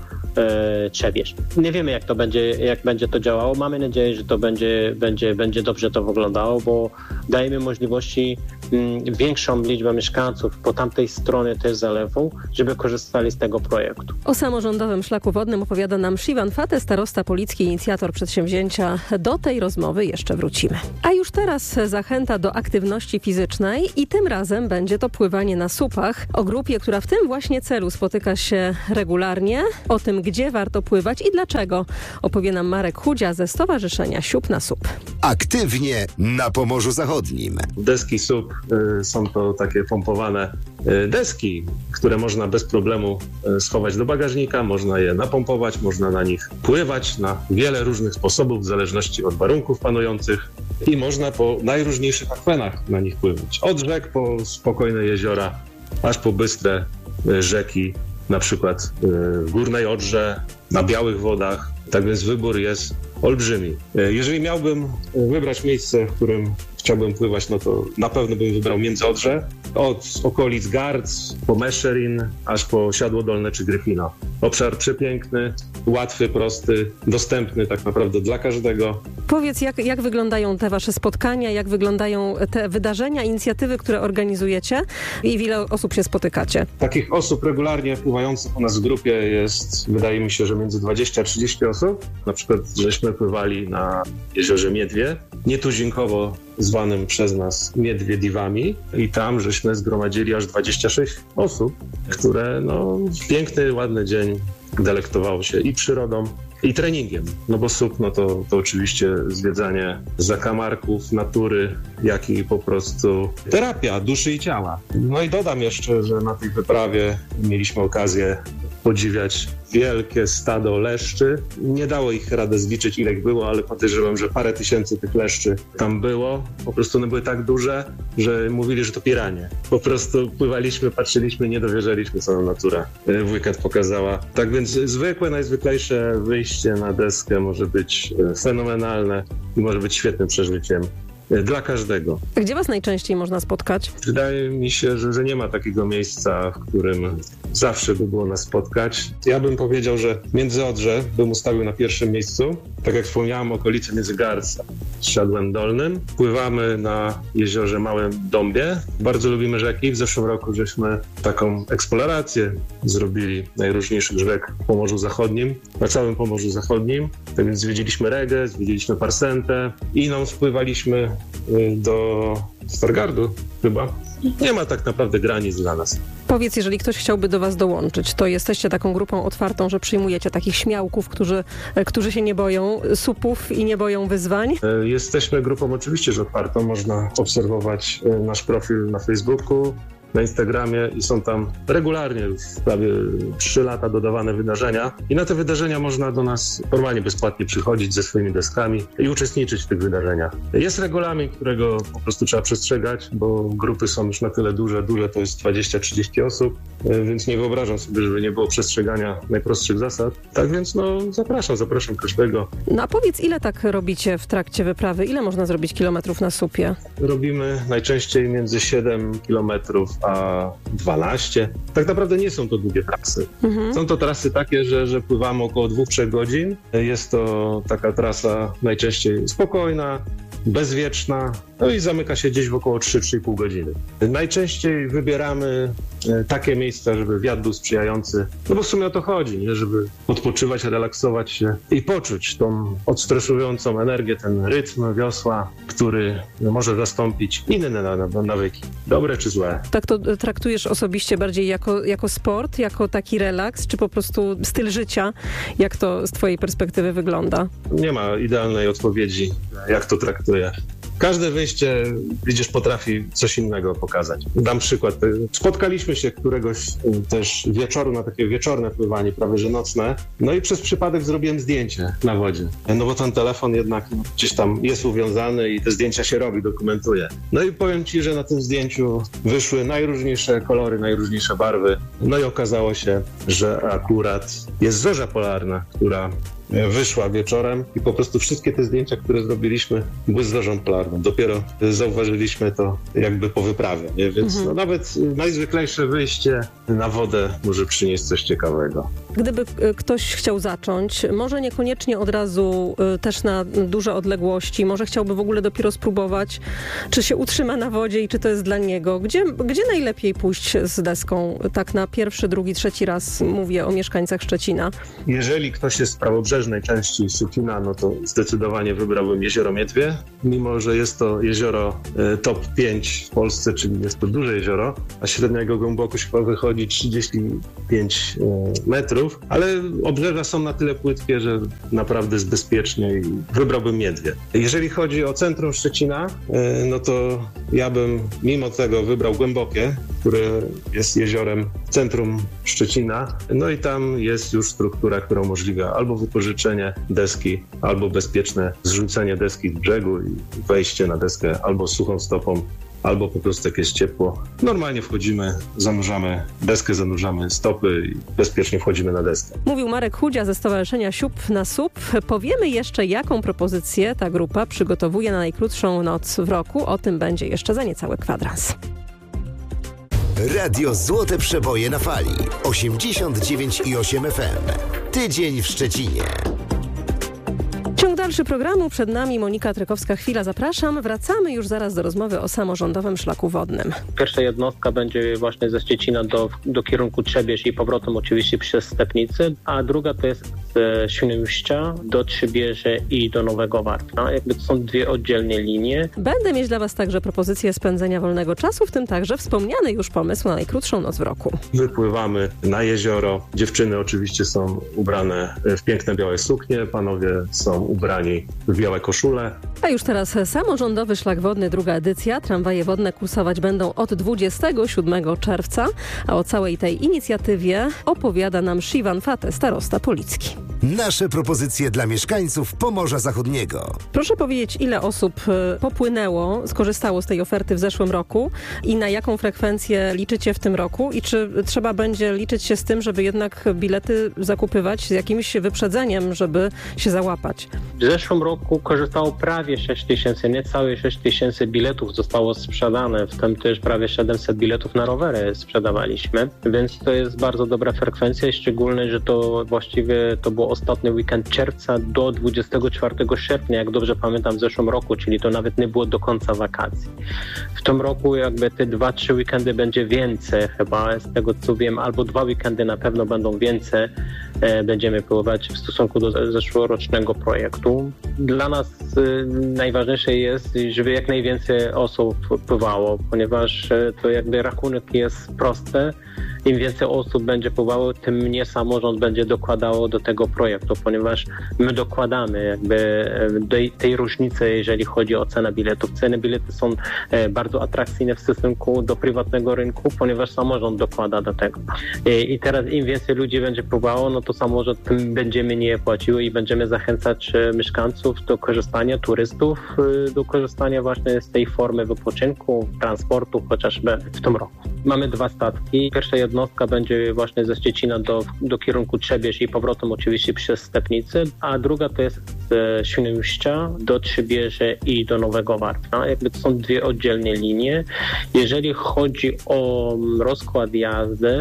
e, Trzebież. Nie wiemy, jak to będzie, jak będzie to działało. Mamy nadzieję, że to będzie, będzie, będzie dobrze to wyglądało, bo dajemy możliwości mm, większą liczbę mieszkańców po tamtej stronie też zalewu, żeby korzystali z tego projektu. O samorządowym szlaku wodnym opowiada nam Siwan Fate, starosta policki, inicjator przedsięwzięcia. Do tej rozmowy jeszcze wrócimy. A już teraz zachęta do aktywności fizycznej i tym razem będzie to pływanie na słupach. O grupie, która w tym właśnie celu spotyka się regularnie. O tym, gdzie warto pływać i dlaczego, opowie nam Marek Chudzia ze Stowarzyszenia Siup na Słup. Aktywnie na Pomorzu Zachodnim. Deski SUP y, są to takie pompowane y, deski, które można bez problemu y, schować do bagażnika, można je napompować, można na nich pływać na wiele różnych sposobów w zależności od warunków panujących i można po najróżniejszych akwenach na nich pływać. Od rzek po spokojne jeziora, aż po bystre y, rzeki, na przykład y, w Górnej Odrze, na białych wodach. Tak więc wybór jest olbrzymi. Jeżeli miałbym wybrać miejsce, w którym chciałbym pływać, no to na pewno bym wybrał Międzyodrze. Od okolic Gardz po Meszerin, aż po Siadło Dolne czy Gryfino. Obszar przepiękny, łatwy, prosty, dostępny tak naprawdę dla każdego. Powiedz, jak, jak wyglądają te wasze spotkania, jak wyglądają te wydarzenia, inicjatywy, które organizujecie i w ile osób się spotykacie? Takich osób regularnie pływających u nas w grupie jest, wydaje mi się, że między dwadzieścia a trzydzieści osób. Na przykład żeśmy pływali na jeziorze Miedwie, nietuzinkowo zwanym przez nas Miedwiediwami i tam żeśmy zgromadzili aż dwadzieścia sześć osób, które no, w piękny, ładny dzień delektowało się i przyrodą, i treningiem. No bo SUP, no to, to oczywiście zwiedzanie zakamarków, natury, jak i po prostu terapia duszy i ciała. No i dodam jeszcze, że na tej wyprawie mieliśmy okazję podziwiać wielkie stado leszczy. Nie dało ich radę zliczyć, ile ich było, ale podejrzewam, że parę tysięcy tych leszczy tam było. Po prostu one były tak duże, że mówili, że to piranie. Po prostu pływaliśmy, patrzyliśmy, nie dowierzaliśmy, co nam natura w weekend pokazała. Tak więc zwykłe, najzwyklejsze wyjście na deskę może być fenomenalne i może być świetnym przeżyciem dla każdego. Gdzie was najczęściej można spotkać? Wydaje mi się, że, że nie ma takiego miejsca, w którym zawsze by było nas spotkać. Ja bym powiedział, że Międzyodrze bym ustawił na pierwszym miejscu. Tak jak wspomniałem, okolice między Gardz a Siadłem Dolnym. Pływamy na jeziorze Małym Dąbie. Bardzo lubimy rzeki. W zeszłym roku żeśmy taką eksplorację zrobili najróżniejszych rzek w Pomorzu Zachodnim, na całym Pomorzu Zachodnim. Tak więc zwiedziliśmy Regę, zwiedziliśmy Parsentę i no, spływaliśmy do Stargardu chyba. Nie ma tak naprawdę granic dla nas. Powiedz, jeżeli ktoś chciałby do was dołączyć, to jesteście taką grupą otwartą, że przyjmujecie takich śmiałków, którzy, którzy się nie boją supów i nie boją wyzwań? Jesteśmy grupą oczywiście, że otwartą. Można obserwować nasz profil na Facebooku, na Instagramie i są tam regularnie już prawie trzy lata dodawane wydarzenia i na te wydarzenia można do nas normalnie bezpłatnie przychodzić ze swoimi deskami i uczestniczyć w tych wydarzeniach. Jest regulamin, którego po prostu trzeba przestrzegać, bo grupy są już na tyle duże, duże to jest dwadzieścia trzydzieści osób, więc nie wyobrażam sobie, żeby nie było przestrzegania najprostszych zasad. Tak więc no zapraszam, zapraszam każdego. No a powiedz, ile tak robicie w trakcie wyprawy? Ile można zrobić kilometrów na supie? Robimy najczęściej między siedem kilometrów a dwanaście. Tak naprawdę nie są to długie trasy. Mhm. Są to trasy takie, że, że pływamy około dwóch do trzech godzin. Jest to taka trasa najczęściej spokojna, bezwieczna, no i zamyka się gdzieś w około trzy do trzech i pół godziny. Najczęściej wybieramy takie miejsca, żeby wiatr był sprzyjający, no bo w sumie o to chodzi, nie? Żeby odpoczywać, relaksować się i poczuć tą odstresującą energię, ten rytm wiosła, który może zastąpić inne nawyki, dobre czy złe. Tak to traktujesz osobiście bardziej jako, jako sport, jako taki relaks, czy po prostu styl życia? Jak to z twojej perspektywy wygląda? Nie ma idealnej odpowiedzi, jak to traktuję. Każde wyjście, widzisz, potrafi coś innego pokazać. Dam przykład. Spotkaliśmy się któregoś też wieczoru na takie wieczorne pływanie, prawie że nocne. No i przez przypadek zrobiłem zdjęcie na wodzie. No bo ten telefon jednak gdzieś tam jest uwiązany i te zdjęcia się robi, dokumentuje. No i powiem ci, że na tym zdjęciu wyszły najróżniejsze kolory, najróżniejsze barwy. No i okazało się, że akurat jest zorza polarna, która wyszła wieczorem i po prostu wszystkie te zdjęcia, które zrobiliśmy, były z zorzą polarną. Dopiero zauważyliśmy to jakby po wyprawie, nie? Więc mhm. no, nawet najzwyklejsze wyjście na wodę może przynieść coś ciekawego. Gdyby ktoś chciał zacząć, może niekoniecznie od razu też na duże odległości, może chciałby w ogóle dopiero spróbować, czy się utrzyma na wodzie i czy to jest dla niego. Gdzie, gdzie najlepiej pójść z deską? Tak na pierwszy, drugi, trzeci raz mówię o mieszkańcach Szczecina. Jeżeli ktoś jest z prawobrzeżnej części Szczecina, no to zdecydowanie wybrałbym jezioro Miedwie, mimo że jest to jezioro e, top pięć w Polsce, czyli jest to duże jezioro, a średnia jego głębokość chyba wychodzi trzydzieści pięć e, metrów, ale obrzeża są na tyle płytkie, że naprawdę jest bezpiecznie i wybrałbym Miedwie. Jeżeli chodzi o centrum Szczecina, e, no to ja bym mimo tego wybrał Głębokie, które jest jeziorem w centrum Szczecina, no i tam jest już struktura, która umożliwia albo wypożyczenie deski, albo bezpieczne zrzucenie deski z brzegu i wejście na deskę albo suchą stopą, albo po prostu jak jest ciepło. Normalnie wchodzimy, zanurzamy deskę, zanurzamy stopy i bezpiecznie wchodzimy na deskę. Mówił Marek Chudzia ze Stowarzyszenia Siup na Słup. Powiemy jeszcze, jaką propozycję ta grupa przygotowuje na najkrótszą noc w roku. O tym będzie jeszcze za niecały kwadrans. Radio Złote Przeboje na fali. osiemdziesiąt dziewięć i osiem F M. Tydzień w Szczecinie. Ciąg dalszy programu. Przed nami Monika Trykowska-Chwila. Zapraszam. Wracamy już zaraz do rozmowy o samorządowym szlaku wodnym. Pierwsza jednostka będzie właśnie ze Szczecina do, do kierunku Trzebież i powrotem oczywiście przez Stepnicy, a druga to jest z Świnoujścia do Trzebieży i do Nowego Warta. Jakby to są dwie oddzielne linie. Będę mieć dla was także propozycje spędzenia wolnego czasu, w tym także wspomniany już pomysł na najkrótszą noc w roku. Wypływamy na jezioro. Dziewczyny oczywiście są ubrane w piękne białe suknie, panowie są ubrani w białe koszule. A już teraz samorządowy szlak wodny, druga edycja. Tramwaje wodne kursować będą od dwudziestego siódmego czerwca, a o całej tej inicjatywie opowiada nam Shivan Fate, starosta policki. Nasze propozycje dla mieszkańców Pomorza Zachodniego. Proszę powiedzieć, ile osób popłynęło, skorzystało z tej oferty w zeszłym roku i na jaką frekwencję liczycie w tym roku i czy trzeba będzie liczyć się z tym, żeby jednak bilety zakupywać z jakimś wyprzedzeniem, żeby się załapać? W zeszłym roku korzystało prawie sześć tysięcy, niecałe sześć tysięcy biletów zostało sprzedane, w tym też prawie siedemset biletów na rowery sprzedawaliśmy, więc to jest bardzo dobra frekwencja i szczególnie, że to właściwie to było ostatni weekend czerwca do dwudziestego czwartego sierpnia, jak dobrze pamiętam, w zeszłym roku, czyli to nawet nie było do końca wakacji. W tym roku jakby te dwa, trzy weekendy będzie więcej chyba, z tego co wiem, albo dwa weekendy na pewno będą więcej, e, będziemy pływać w stosunku do zeszłorocznego projektu. Dla nas e, najważniejsze jest, żeby jak najwięcej osób pływało, ponieważ e, to jakby rachunek jest prosty. Im więcej osób będzie pływało, tym mniej samorząd będzie dokładało do tego projektu, ponieważ my dokładamy jakby tej, tej różnicy, jeżeli chodzi o cenę biletów. Ceny bilety są bardzo atrakcyjne w stosunku do prywatnego rynku, ponieważ samorząd dokłada do tego. I, i teraz im więcej ludzi będzie pływało, no to samorząd tym będziemy nie płaciły i będziemy zachęcać mieszkańców do korzystania, turystów do korzystania właśnie z tej formy wypoczynku, transportu, chociażby w tym roku. Mamy dwa statki. Pierwsza jednostka będzie właśnie ze Szczecina do, do kierunku Trzebież i powrotem oczywiście przez Stepnicy, a druga to jest z Świnoujścia do Trzebieży i do Nowego Warta. Jakby to są dwie oddzielne linie. Jeżeli chodzi o rozkład jazdy,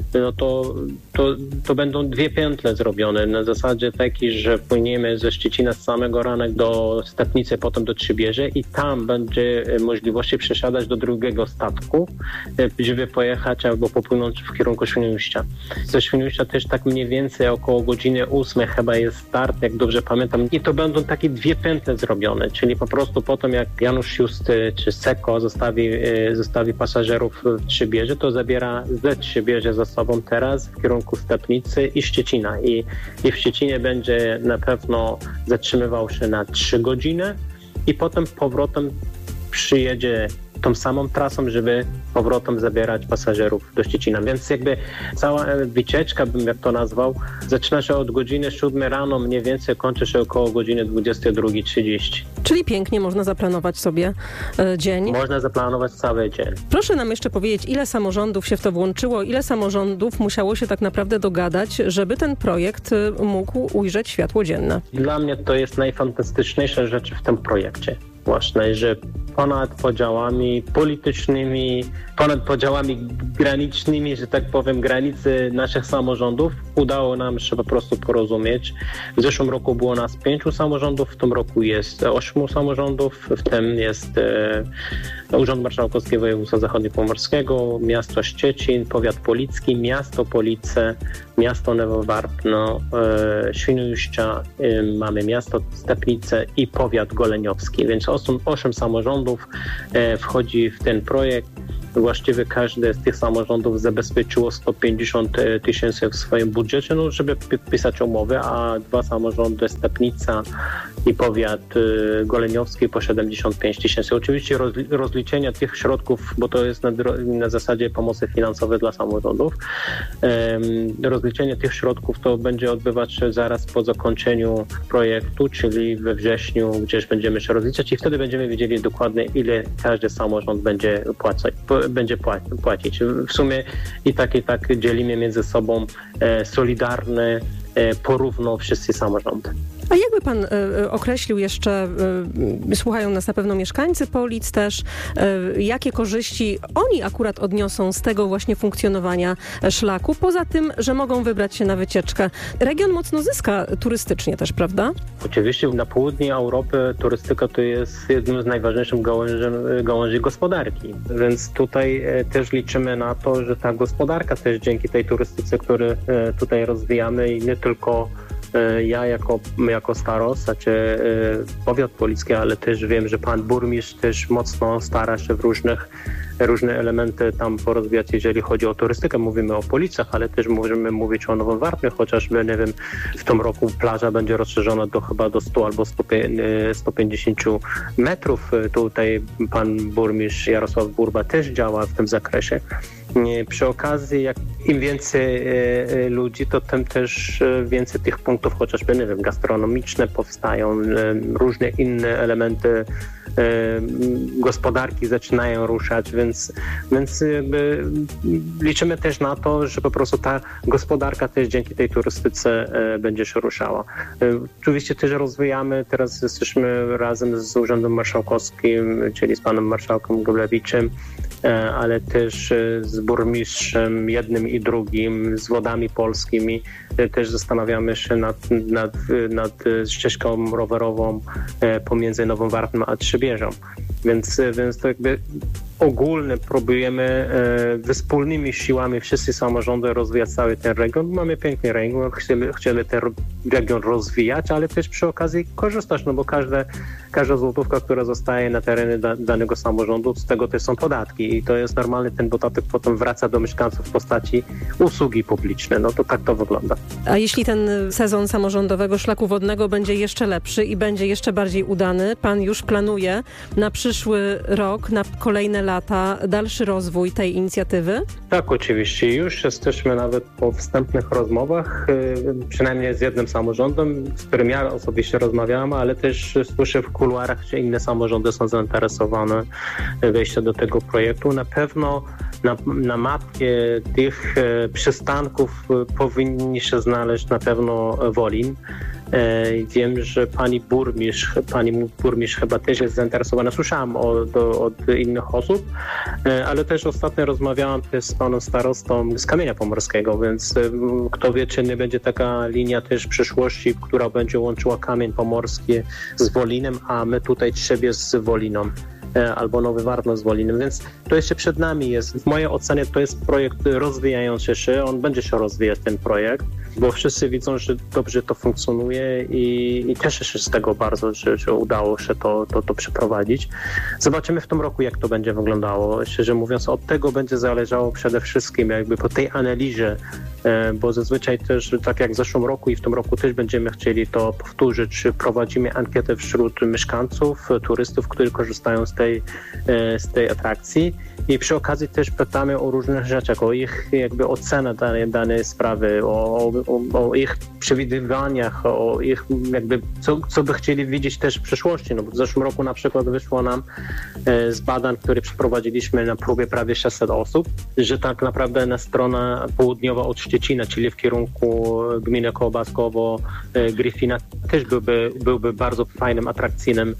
no to, to, to będą dwie pętle zrobione na zasadzie takiej, że płyniemy ze Szczecina z samego rana do Stepnicy, potem do Trzybieży i tam będzie możliwości przesiadać do drugiego statku, żeby pojechać albo popłynąć w kierunku Świnoujścia. Ze Świnoujścia też tak mniej więcej około godziny ósmej chyba jest start, jak dobrze pamiętam. I to będą takie dwie pętle zrobione, czyli po prostu potem jak Janusz Justy czy Seko zostawi, zostawi pasażerów w Trzybieży, to zabiera ze Trzybieży za sobą teraz w kierunku Stepnicy i Szczecina. I, i w Szczecinie będzie na pewno zatrzymywał się na trzy godziny i potem powrotem przyjedzie tą samą trasą, żeby powrotem zabierać pasażerów do Szczecina. Więc jakby cała wycieczka, bym jak to nazwał, zaczyna się od godziny siódmej rano, mniej więcej kończy się około godziny dwudziestej drugiej trzydzieści. Czyli pięknie można zaplanować sobie e, dzień. Można zaplanować cały dzień. Proszę nam jeszcze powiedzieć, ile samorządów się w to włączyło, ile samorządów musiało się tak naprawdę dogadać, żeby ten projekt mógł ujrzeć światło dzienne? Dla mnie to jest najfantastyczniejsza rzecz w tym projekcie. Właśnie, że ponad podziałami politycznymi, ponad podziałami granicznymi, że tak powiem, granicy naszych samorządów udało nam się po prostu porozumieć. W zeszłym roku było nas pięciu samorządów, w tym roku jest ośmiu samorządów, w tym jest e, Urząd Marszałkowski Województwa Zachodniopomorskiego, miasto Szczecin, powiat policki, miasto Police, miasto Nowowarpno, e, Świnoujścia, e, mamy miasto Stepnice i powiat goleniowski, więc osiem, osiem samorządów e, wchodzi w ten projekt. Właściwie każdy z tych samorządów zabezpieczyło sto pięćdziesiąt tysięcy w swoim budżecie, no, żeby pisać umowy, a dwa samorządy, Stepnica i powiat goleniowski, po siedemdziesiąt pięć tysięcy. Oczywiście rozliczenia tych środków, bo to jest na, na zasadzie pomocy finansowej dla samorządów, rozliczenie tych środków to będzie odbywać się zaraz po zakończeniu projektu, czyli we wrześniu gdzieś będziemy się rozliczać i wtedy będziemy wiedzieli dokładnie, ile każdy samorząd będzie płacić. będzie płacić. W sumie i tak, i tak dzielimy między sobą e, solidarne, e, porówno wszyscy samorządy. A jakby pan y, określił jeszcze, y, słuchają nas na pewno mieszkańcy Polic też, y, jakie korzyści oni akurat odniosą z tego właśnie funkcjonowania szlaku, poza tym, że mogą wybrać się na wycieczkę. Region mocno zyska turystycznie też, prawda? Oczywiście na południu Europy turystyka to jest jednym z najważniejszych gałęzi, gałęzi gospodarki, więc tutaj e, też liczymy na to, że ta gospodarka też dzięki tej turystyce, którą e, tutaj rozwijamy i nie tylko ja jako, jako starosta czy powiat policki, ale też wiem, że pan burmistrz też mocno stara się w różnych różne elementy tam porozwijać, jeżeli chodzi o turystykę. Mówimy o Policach, ale też możemy mówić o Nowowarpnie, chociażby, nie wiem, w tym roku plaża będzie rozszerzona do chyba do stu albo stu pięćdziesięciu metrów. Tutaj pan burmistrz Jarosław Burba też działa w tym zakresie. Przy okazji, jak im więcej ludzi, to tym też więcej tych punktów, chociażby, nie wiem, gastronomiczne powstają, różne inne elementy gospodarki zaczynają ruszać, więc, więc jakby liczymy też na to, że po prostu ta gospodarka też dzięki tej turystyce będzie się ruszała. Oczywiście też rozwijamy, teraz jesteśmy razem z Urzędem Marszałkowskim, czyli z panem marszałkiem Goblewiczem, ale też z burmistrzem jednym i drugim, z Wodami Polskimi. Też zastanawiamy się nad, nad, nad ścieżką rowerową pomiędzy Nową Wartą a Trzybieżą. Więc, więc to jakby ogólnie próbujemy e, wspólnymi siłami wszyscy samorządy rozwijać cały ten region. Mamy piękny region, chcemy, chcemy ten region rozwijać, ale też przy okazji korzystać, no bo każde, każda złotówka, która zostaje na terenie da, danego samorządu, z tego też są podatki i to jest normalny, ten podatek potem wraca do mieszkańców w postaci usługi publicznej. No to tak to wygląda. A jeśli ten sezon samorządowego szlaku wodnego będzie jeszcze lepszy i będzie jeszcze bardziej udany, pan już planuje na przyszły rok, na kolejne lata dalszy rozwój tej inicjatywy? Tak, oczywiście. Już jesteśmy nawet po wstępnych rozmowach, przynajmniej z jednym samorządem, z którym ja osobiście rozmawiałam, ale też słyszę w kuluarach, że inne samorządy są zainteresowane wejściem do tego projektu. Na pewno na, na mapie tych przystanków powinni się znaleźć na pewno Wolin. Wiem, że pani burmistrz, pani burmistrz chyba też jest zainteresowana. Słyszałam od, od innych osób, ale też ostatnio rozmawiałam też z panem starostą z Kamienia Pomorskiego, więc kto wie, czy nie będzie taka linia też w przyszłości, która będzie łączyła Kamień Pomorski z Wolinem, a my tutaj Trzebies z Woliną, albo Nowy Warno z Wolinem, więc to jeszcze przed nami jest. W mojej ocenie to jest projekt rozwijający się, on będzie się rozwijać, ten projekt, bo wszyscy widzą, że dobrze to funkcjonuje i, i cieszę się z tego bardzo, że, że udało się to, to, to przeprowadzić. Zobaczymy w tym roku, jak to będzie wyglądało. Szczerze mówiąc, od tego będzie zależało przede wszystkim jakby po tej analizie, bo zazwyczaj też, tak jak w zeszłym roku i w tym roku też będziemy chcieli to powtórzyć, prowadzimy ankietę wśród mieszkańców, turystów, którzy korzystają z tej, z tej atrakcji i przy okazji też pytamy o różnych rzeczach, o ich jakby ocenę danej, danej sprawy, o, o, o ich przewidywaniach, o ich jakby co, co by chcieli widzieć też w przyszłości. No bo w zeszłym roku na przykład wyszło nam z badań, które przeprowadziliśmy na próbie prawie sześćset osób, że tak naprawdę na strona południowa od Szczecina, czyli w kierunku gminy Kołbaskowo, Gryfina, też byłby, byłby bardzo fajnym, atrakcyjnym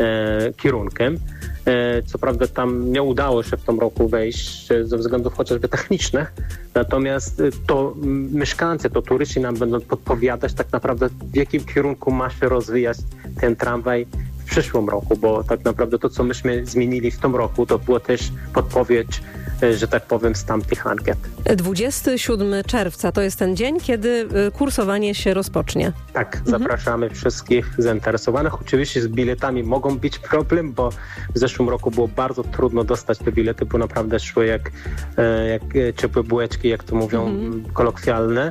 e, kierunkiem. E, co prawda tam nie udało się w tym roku wejść ze względów chociażby technicznych, natomiast to mieszkańcy, to turyści nam będą podpowiadać tak naprawdę, w jakim kierunku ma się rozwijać ten tramwaj w przyszłym roku, bo tak naprawdę to, co myśmy zmienili w tym roku, to była też podpowiedź, że tak powiem, z tamtych ankiet. dwudziestego siódmego czerwca to jest ten dzień, kiedy kursowanie się rozpocznie. Tak, zapraszamy mhm. wszystkich zainteresowanych. Oczywiście z biletami mogą być problem, bo w zeszłym roku było bardzo trudno dostać te bilety, bo naprawdę szły jak, jak ciepłe bułeczki, jak to mówią mhm. kolokwialne.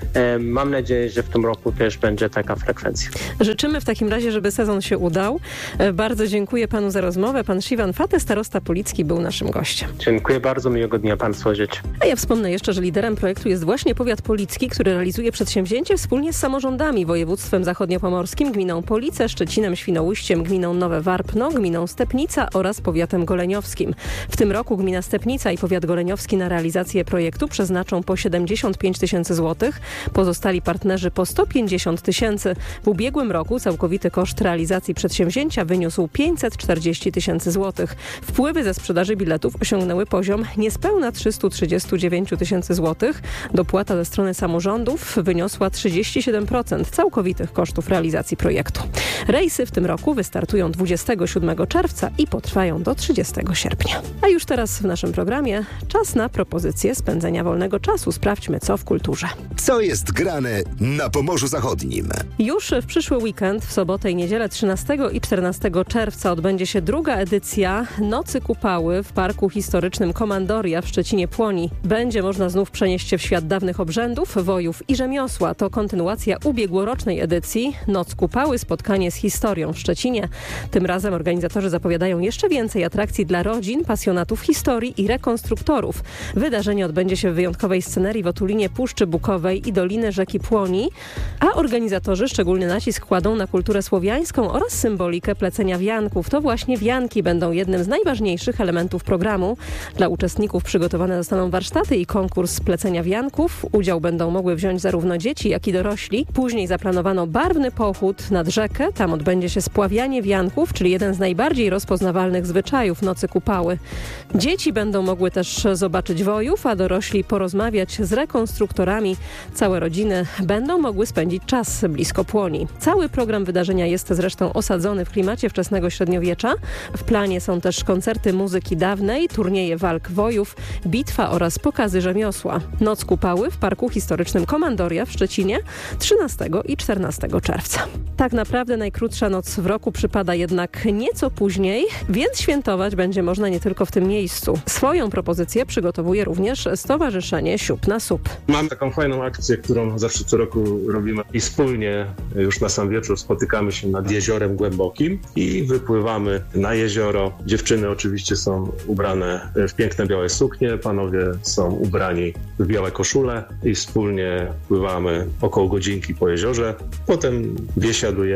Mam nadzieję, że w tym roku też będzie taka frekwencja. Życzymy w takim razie, żeby sezon się udał. Bardzo dziękuję panu za rozmowę. Pan Siwan Fatę, starosta Policki, był naszym gościem. Dziękuję bardzo, miłego dnia państwu życzę. A ja wspomnę jeszcze, że liderem projektu jest właśnie powiat policki, który realizuje przedsięwzięcie wspólnie z samorządami, województwem zachodniopomorskim, gminą Police, Szczecinem, Świnoujściem, gminą Nowe Warpno, gminą Stepnica oraz powiatem goleniowskim. W tym roku gmina Stepnica i powiat goleniowski na realizację projektu przeznaczą po siedemdziesiąt pięć tysięcy złotych. Pozostali partnerzy po sto pięćdziesiąt tysięcy. W ubiegłym roku całkowity koszt realizacji przedsięwzięcia wyniósł pięćset czterdzieści tysięcy złotych. Wpływy ze sprzedaży biletów osiągnęły poziom niespełna trzysta trzydzieści dziewięć tysięcy złotych. Dopłata ze strony samorządów wyniosła trzydzieści siedem procent całkowitych kosztów realizacji projektu. Rejsy w tym roku wystartują dwudziestego siódmego czerwca i potrwają do trzydziestego sierpnia. A już teraz w naszym programie czas na propozycję spędzenia wolnego czasu. Sprawdźmy, co w kulturze. Co jest grane na Pomorzu Zachodnim? Już w przyszły weekend, w sobotę i niedzielę trzynastego i czternastego czerwca odbędzie się druga edycja Nocy Kupały w Parku Historycznym Komandoria w Szczecinie-Płoni. Będzie można znów przenieść się w świat dawnych obrzędów, wojów i rzemiosła. To kontynuacja ubiegłorocznej edycji Noc Kupały, spotkanie z historią w Szczecinie. Tym razem organizatorzy zapowiadają jeszcze więcej atrakcji dla rodzin, pasjonatów historii i rekonstruktorów. Wydarzenie odbędzie się w wyjątkowej scenerii w otulinie Puszczy Bukowej i Doliny Rzeki Płoni, a organizatorzy szczególny nacisk kładą na kulturę słowiańską oraz symbolikę plecenia wianków. To właśnie wianki będą jednym z najważniejszych elementów programu. Dla uczestników przygotowane zostaną warsztaty i konkurs plecenia wianków. Udział będą mogły wziąć zarówno dzieci, jak i dorośli. Później zaplanowano barwny pochód nad rzekę. Tam odbędzie się spławianie wianków, czyli jeden z najbardziej rozpoznawalnych zwyczajów Nocy Kupały. Dzieci będą mogły też zobaczyć wojów, a dorośli porozmawiać z rekonstruktorami. Całe rodziny będą mogły spędzić czas blisko Płoni. Cały program wydarzenia jest zresztą osadzony w klimacie wczesnego średniowiecza. W planie są też koncerty muzyki dawnej, turnieje walk wojów, bitwa oraz pokazy rzemiosła. Noc Kupały w Parku Historycznym Komandoria w Szczecinie trzynastego i czternastego czerwca. Tak naprawdę najkrótsza noc w roku przypada jednak nieco później, więc świętować będzie można nie tylko w tym miejscu. Swoją propozycję przygotowuje również Stowarzyszenie Siup na Sup. Mam taką fajną akcję, którą zawsze co roku robimy i wspólnie już na sam wieczór spotykamy się nad Jeziorem Głębokim i wypływamy na jezioro. Dziewczyny oczywiście są ubrane w piękne białe suknie, panowie są ubrani w białe koszule i wspólnie pływamy około godzinki po jeziorze. Potem biesiadujemy, kto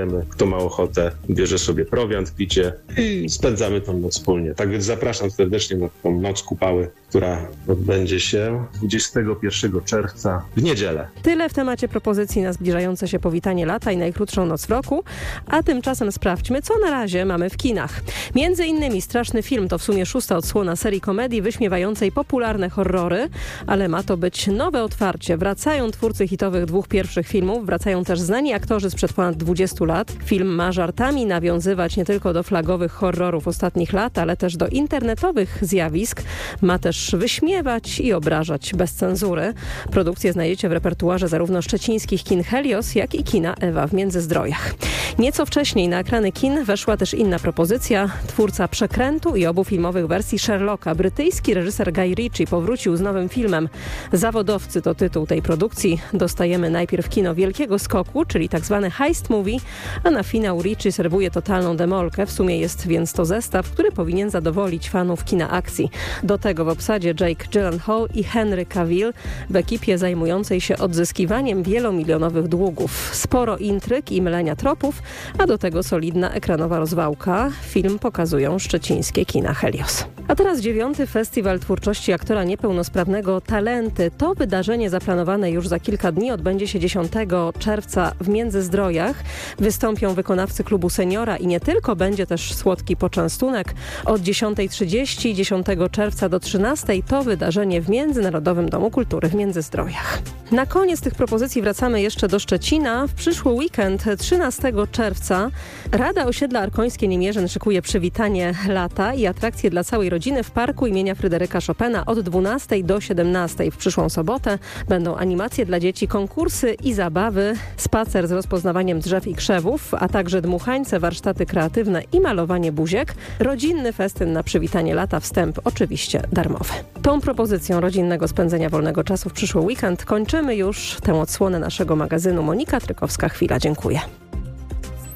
kto ma ochotę, bierze sobie prowiant, picie i spędzamy tą noc wspólnie. Tak więc zapraszam serdecznie na tą Noc Kupały, która odbędzie się dwudziestego pierwszego czerwca w niedzielę. Tyle w temacie propozycji na zbliżające się powitanie lata i najkrótszą noc w roku, a tymczasem sprawdźmy, co na razie mamy w kinach. Między innymi Straszny Film to w sumie szósta odsłona serii komedii wyśmiewającej popularne horrory, ale ma to być nowe otwarcie. Wracają twórcy hitowych dwóch pierwszych filmów, wracają też znani aktorzy sprzed ponad dwudziestu lat. Film ma żartami nawiązywać nie tylko do flagowych horrorów ostatnich lat, ale też do internetowych zjawisk. Ma też wyśmiewać i obrażać bez cenzury. Produkcję znajdziecie w repertuarze zarówno szczecińskich kin Helios, jak i kina Ewa w Międzyzdrojach. Nieco wcześniej na ekrany kin weszła też inna propozycja. Twórca Przekrętu i obu filmowych wersji Sherlocka, brytyjski reżyser Guy Ritchie powrócił z nowym filmem. Zawodowcy to tytuł tej produkcji. Dostajemy najpierw kino wielkiego skoku, czyli tak zwany heist movie, a na finał Ritchie serwuje totalną demolkę. W sumie jest więc to zestaw, który powinien zadowolić fanów kina akcji. Do tego w obsadzie Jake Gyllenhaal i Henry Cavill w ekipie zajmującej się odzyskiwaniem wielomilionowych długów. Sporo intryg i mylenia tropów, a do tego solidna ekranowa rozwałka. Film pokazują szczecińskie kina Helios. A teraz dziewiąty Festiwal Twórczości Aktora Niepełnosprawnego Talenty. To wydarzenie zaplanowane już za kilka dni odbędzie się dziesiątego czerwca w Międzyzdrojach. Wystąpią wykonawcy klubu Seniora i nie tylko, będzie też słodki poczęstunek. Od dziesiąta trzydzieści dziesiątego czerwca do trzynastej to wydarzenie w Międzynarodowym Domu Kultury w Międzyzdrojach. Na koniec tych propozycji wracamy jeszcze do Szczecina. W przyszły weekend, trzynastego czerwca, Rada Osiedla Arkońskie Niemierzyn szykuje przywitanie lata i atrakcje dla całej rodziny w parku imienia Fryderyka Chopina od dwunastej do siedemnastej. W przyszłą sobotę będą animacje dla dzieci, konkursy i zabawy, spacer z rozpoznawaniem drzew i krzewów, a także dmuchańce, warsztaty kreatywne i malowanie buziek. Rodzinny festyn na przywitanie lata, wstęp oczywiście darmowy. Tą propozycją rodzinnego spędzenia wolnego czasu w przyszły weekend kończymy już tę odsłonę naszego magazynu. Monika Trykowska-Chwila, dziękuję.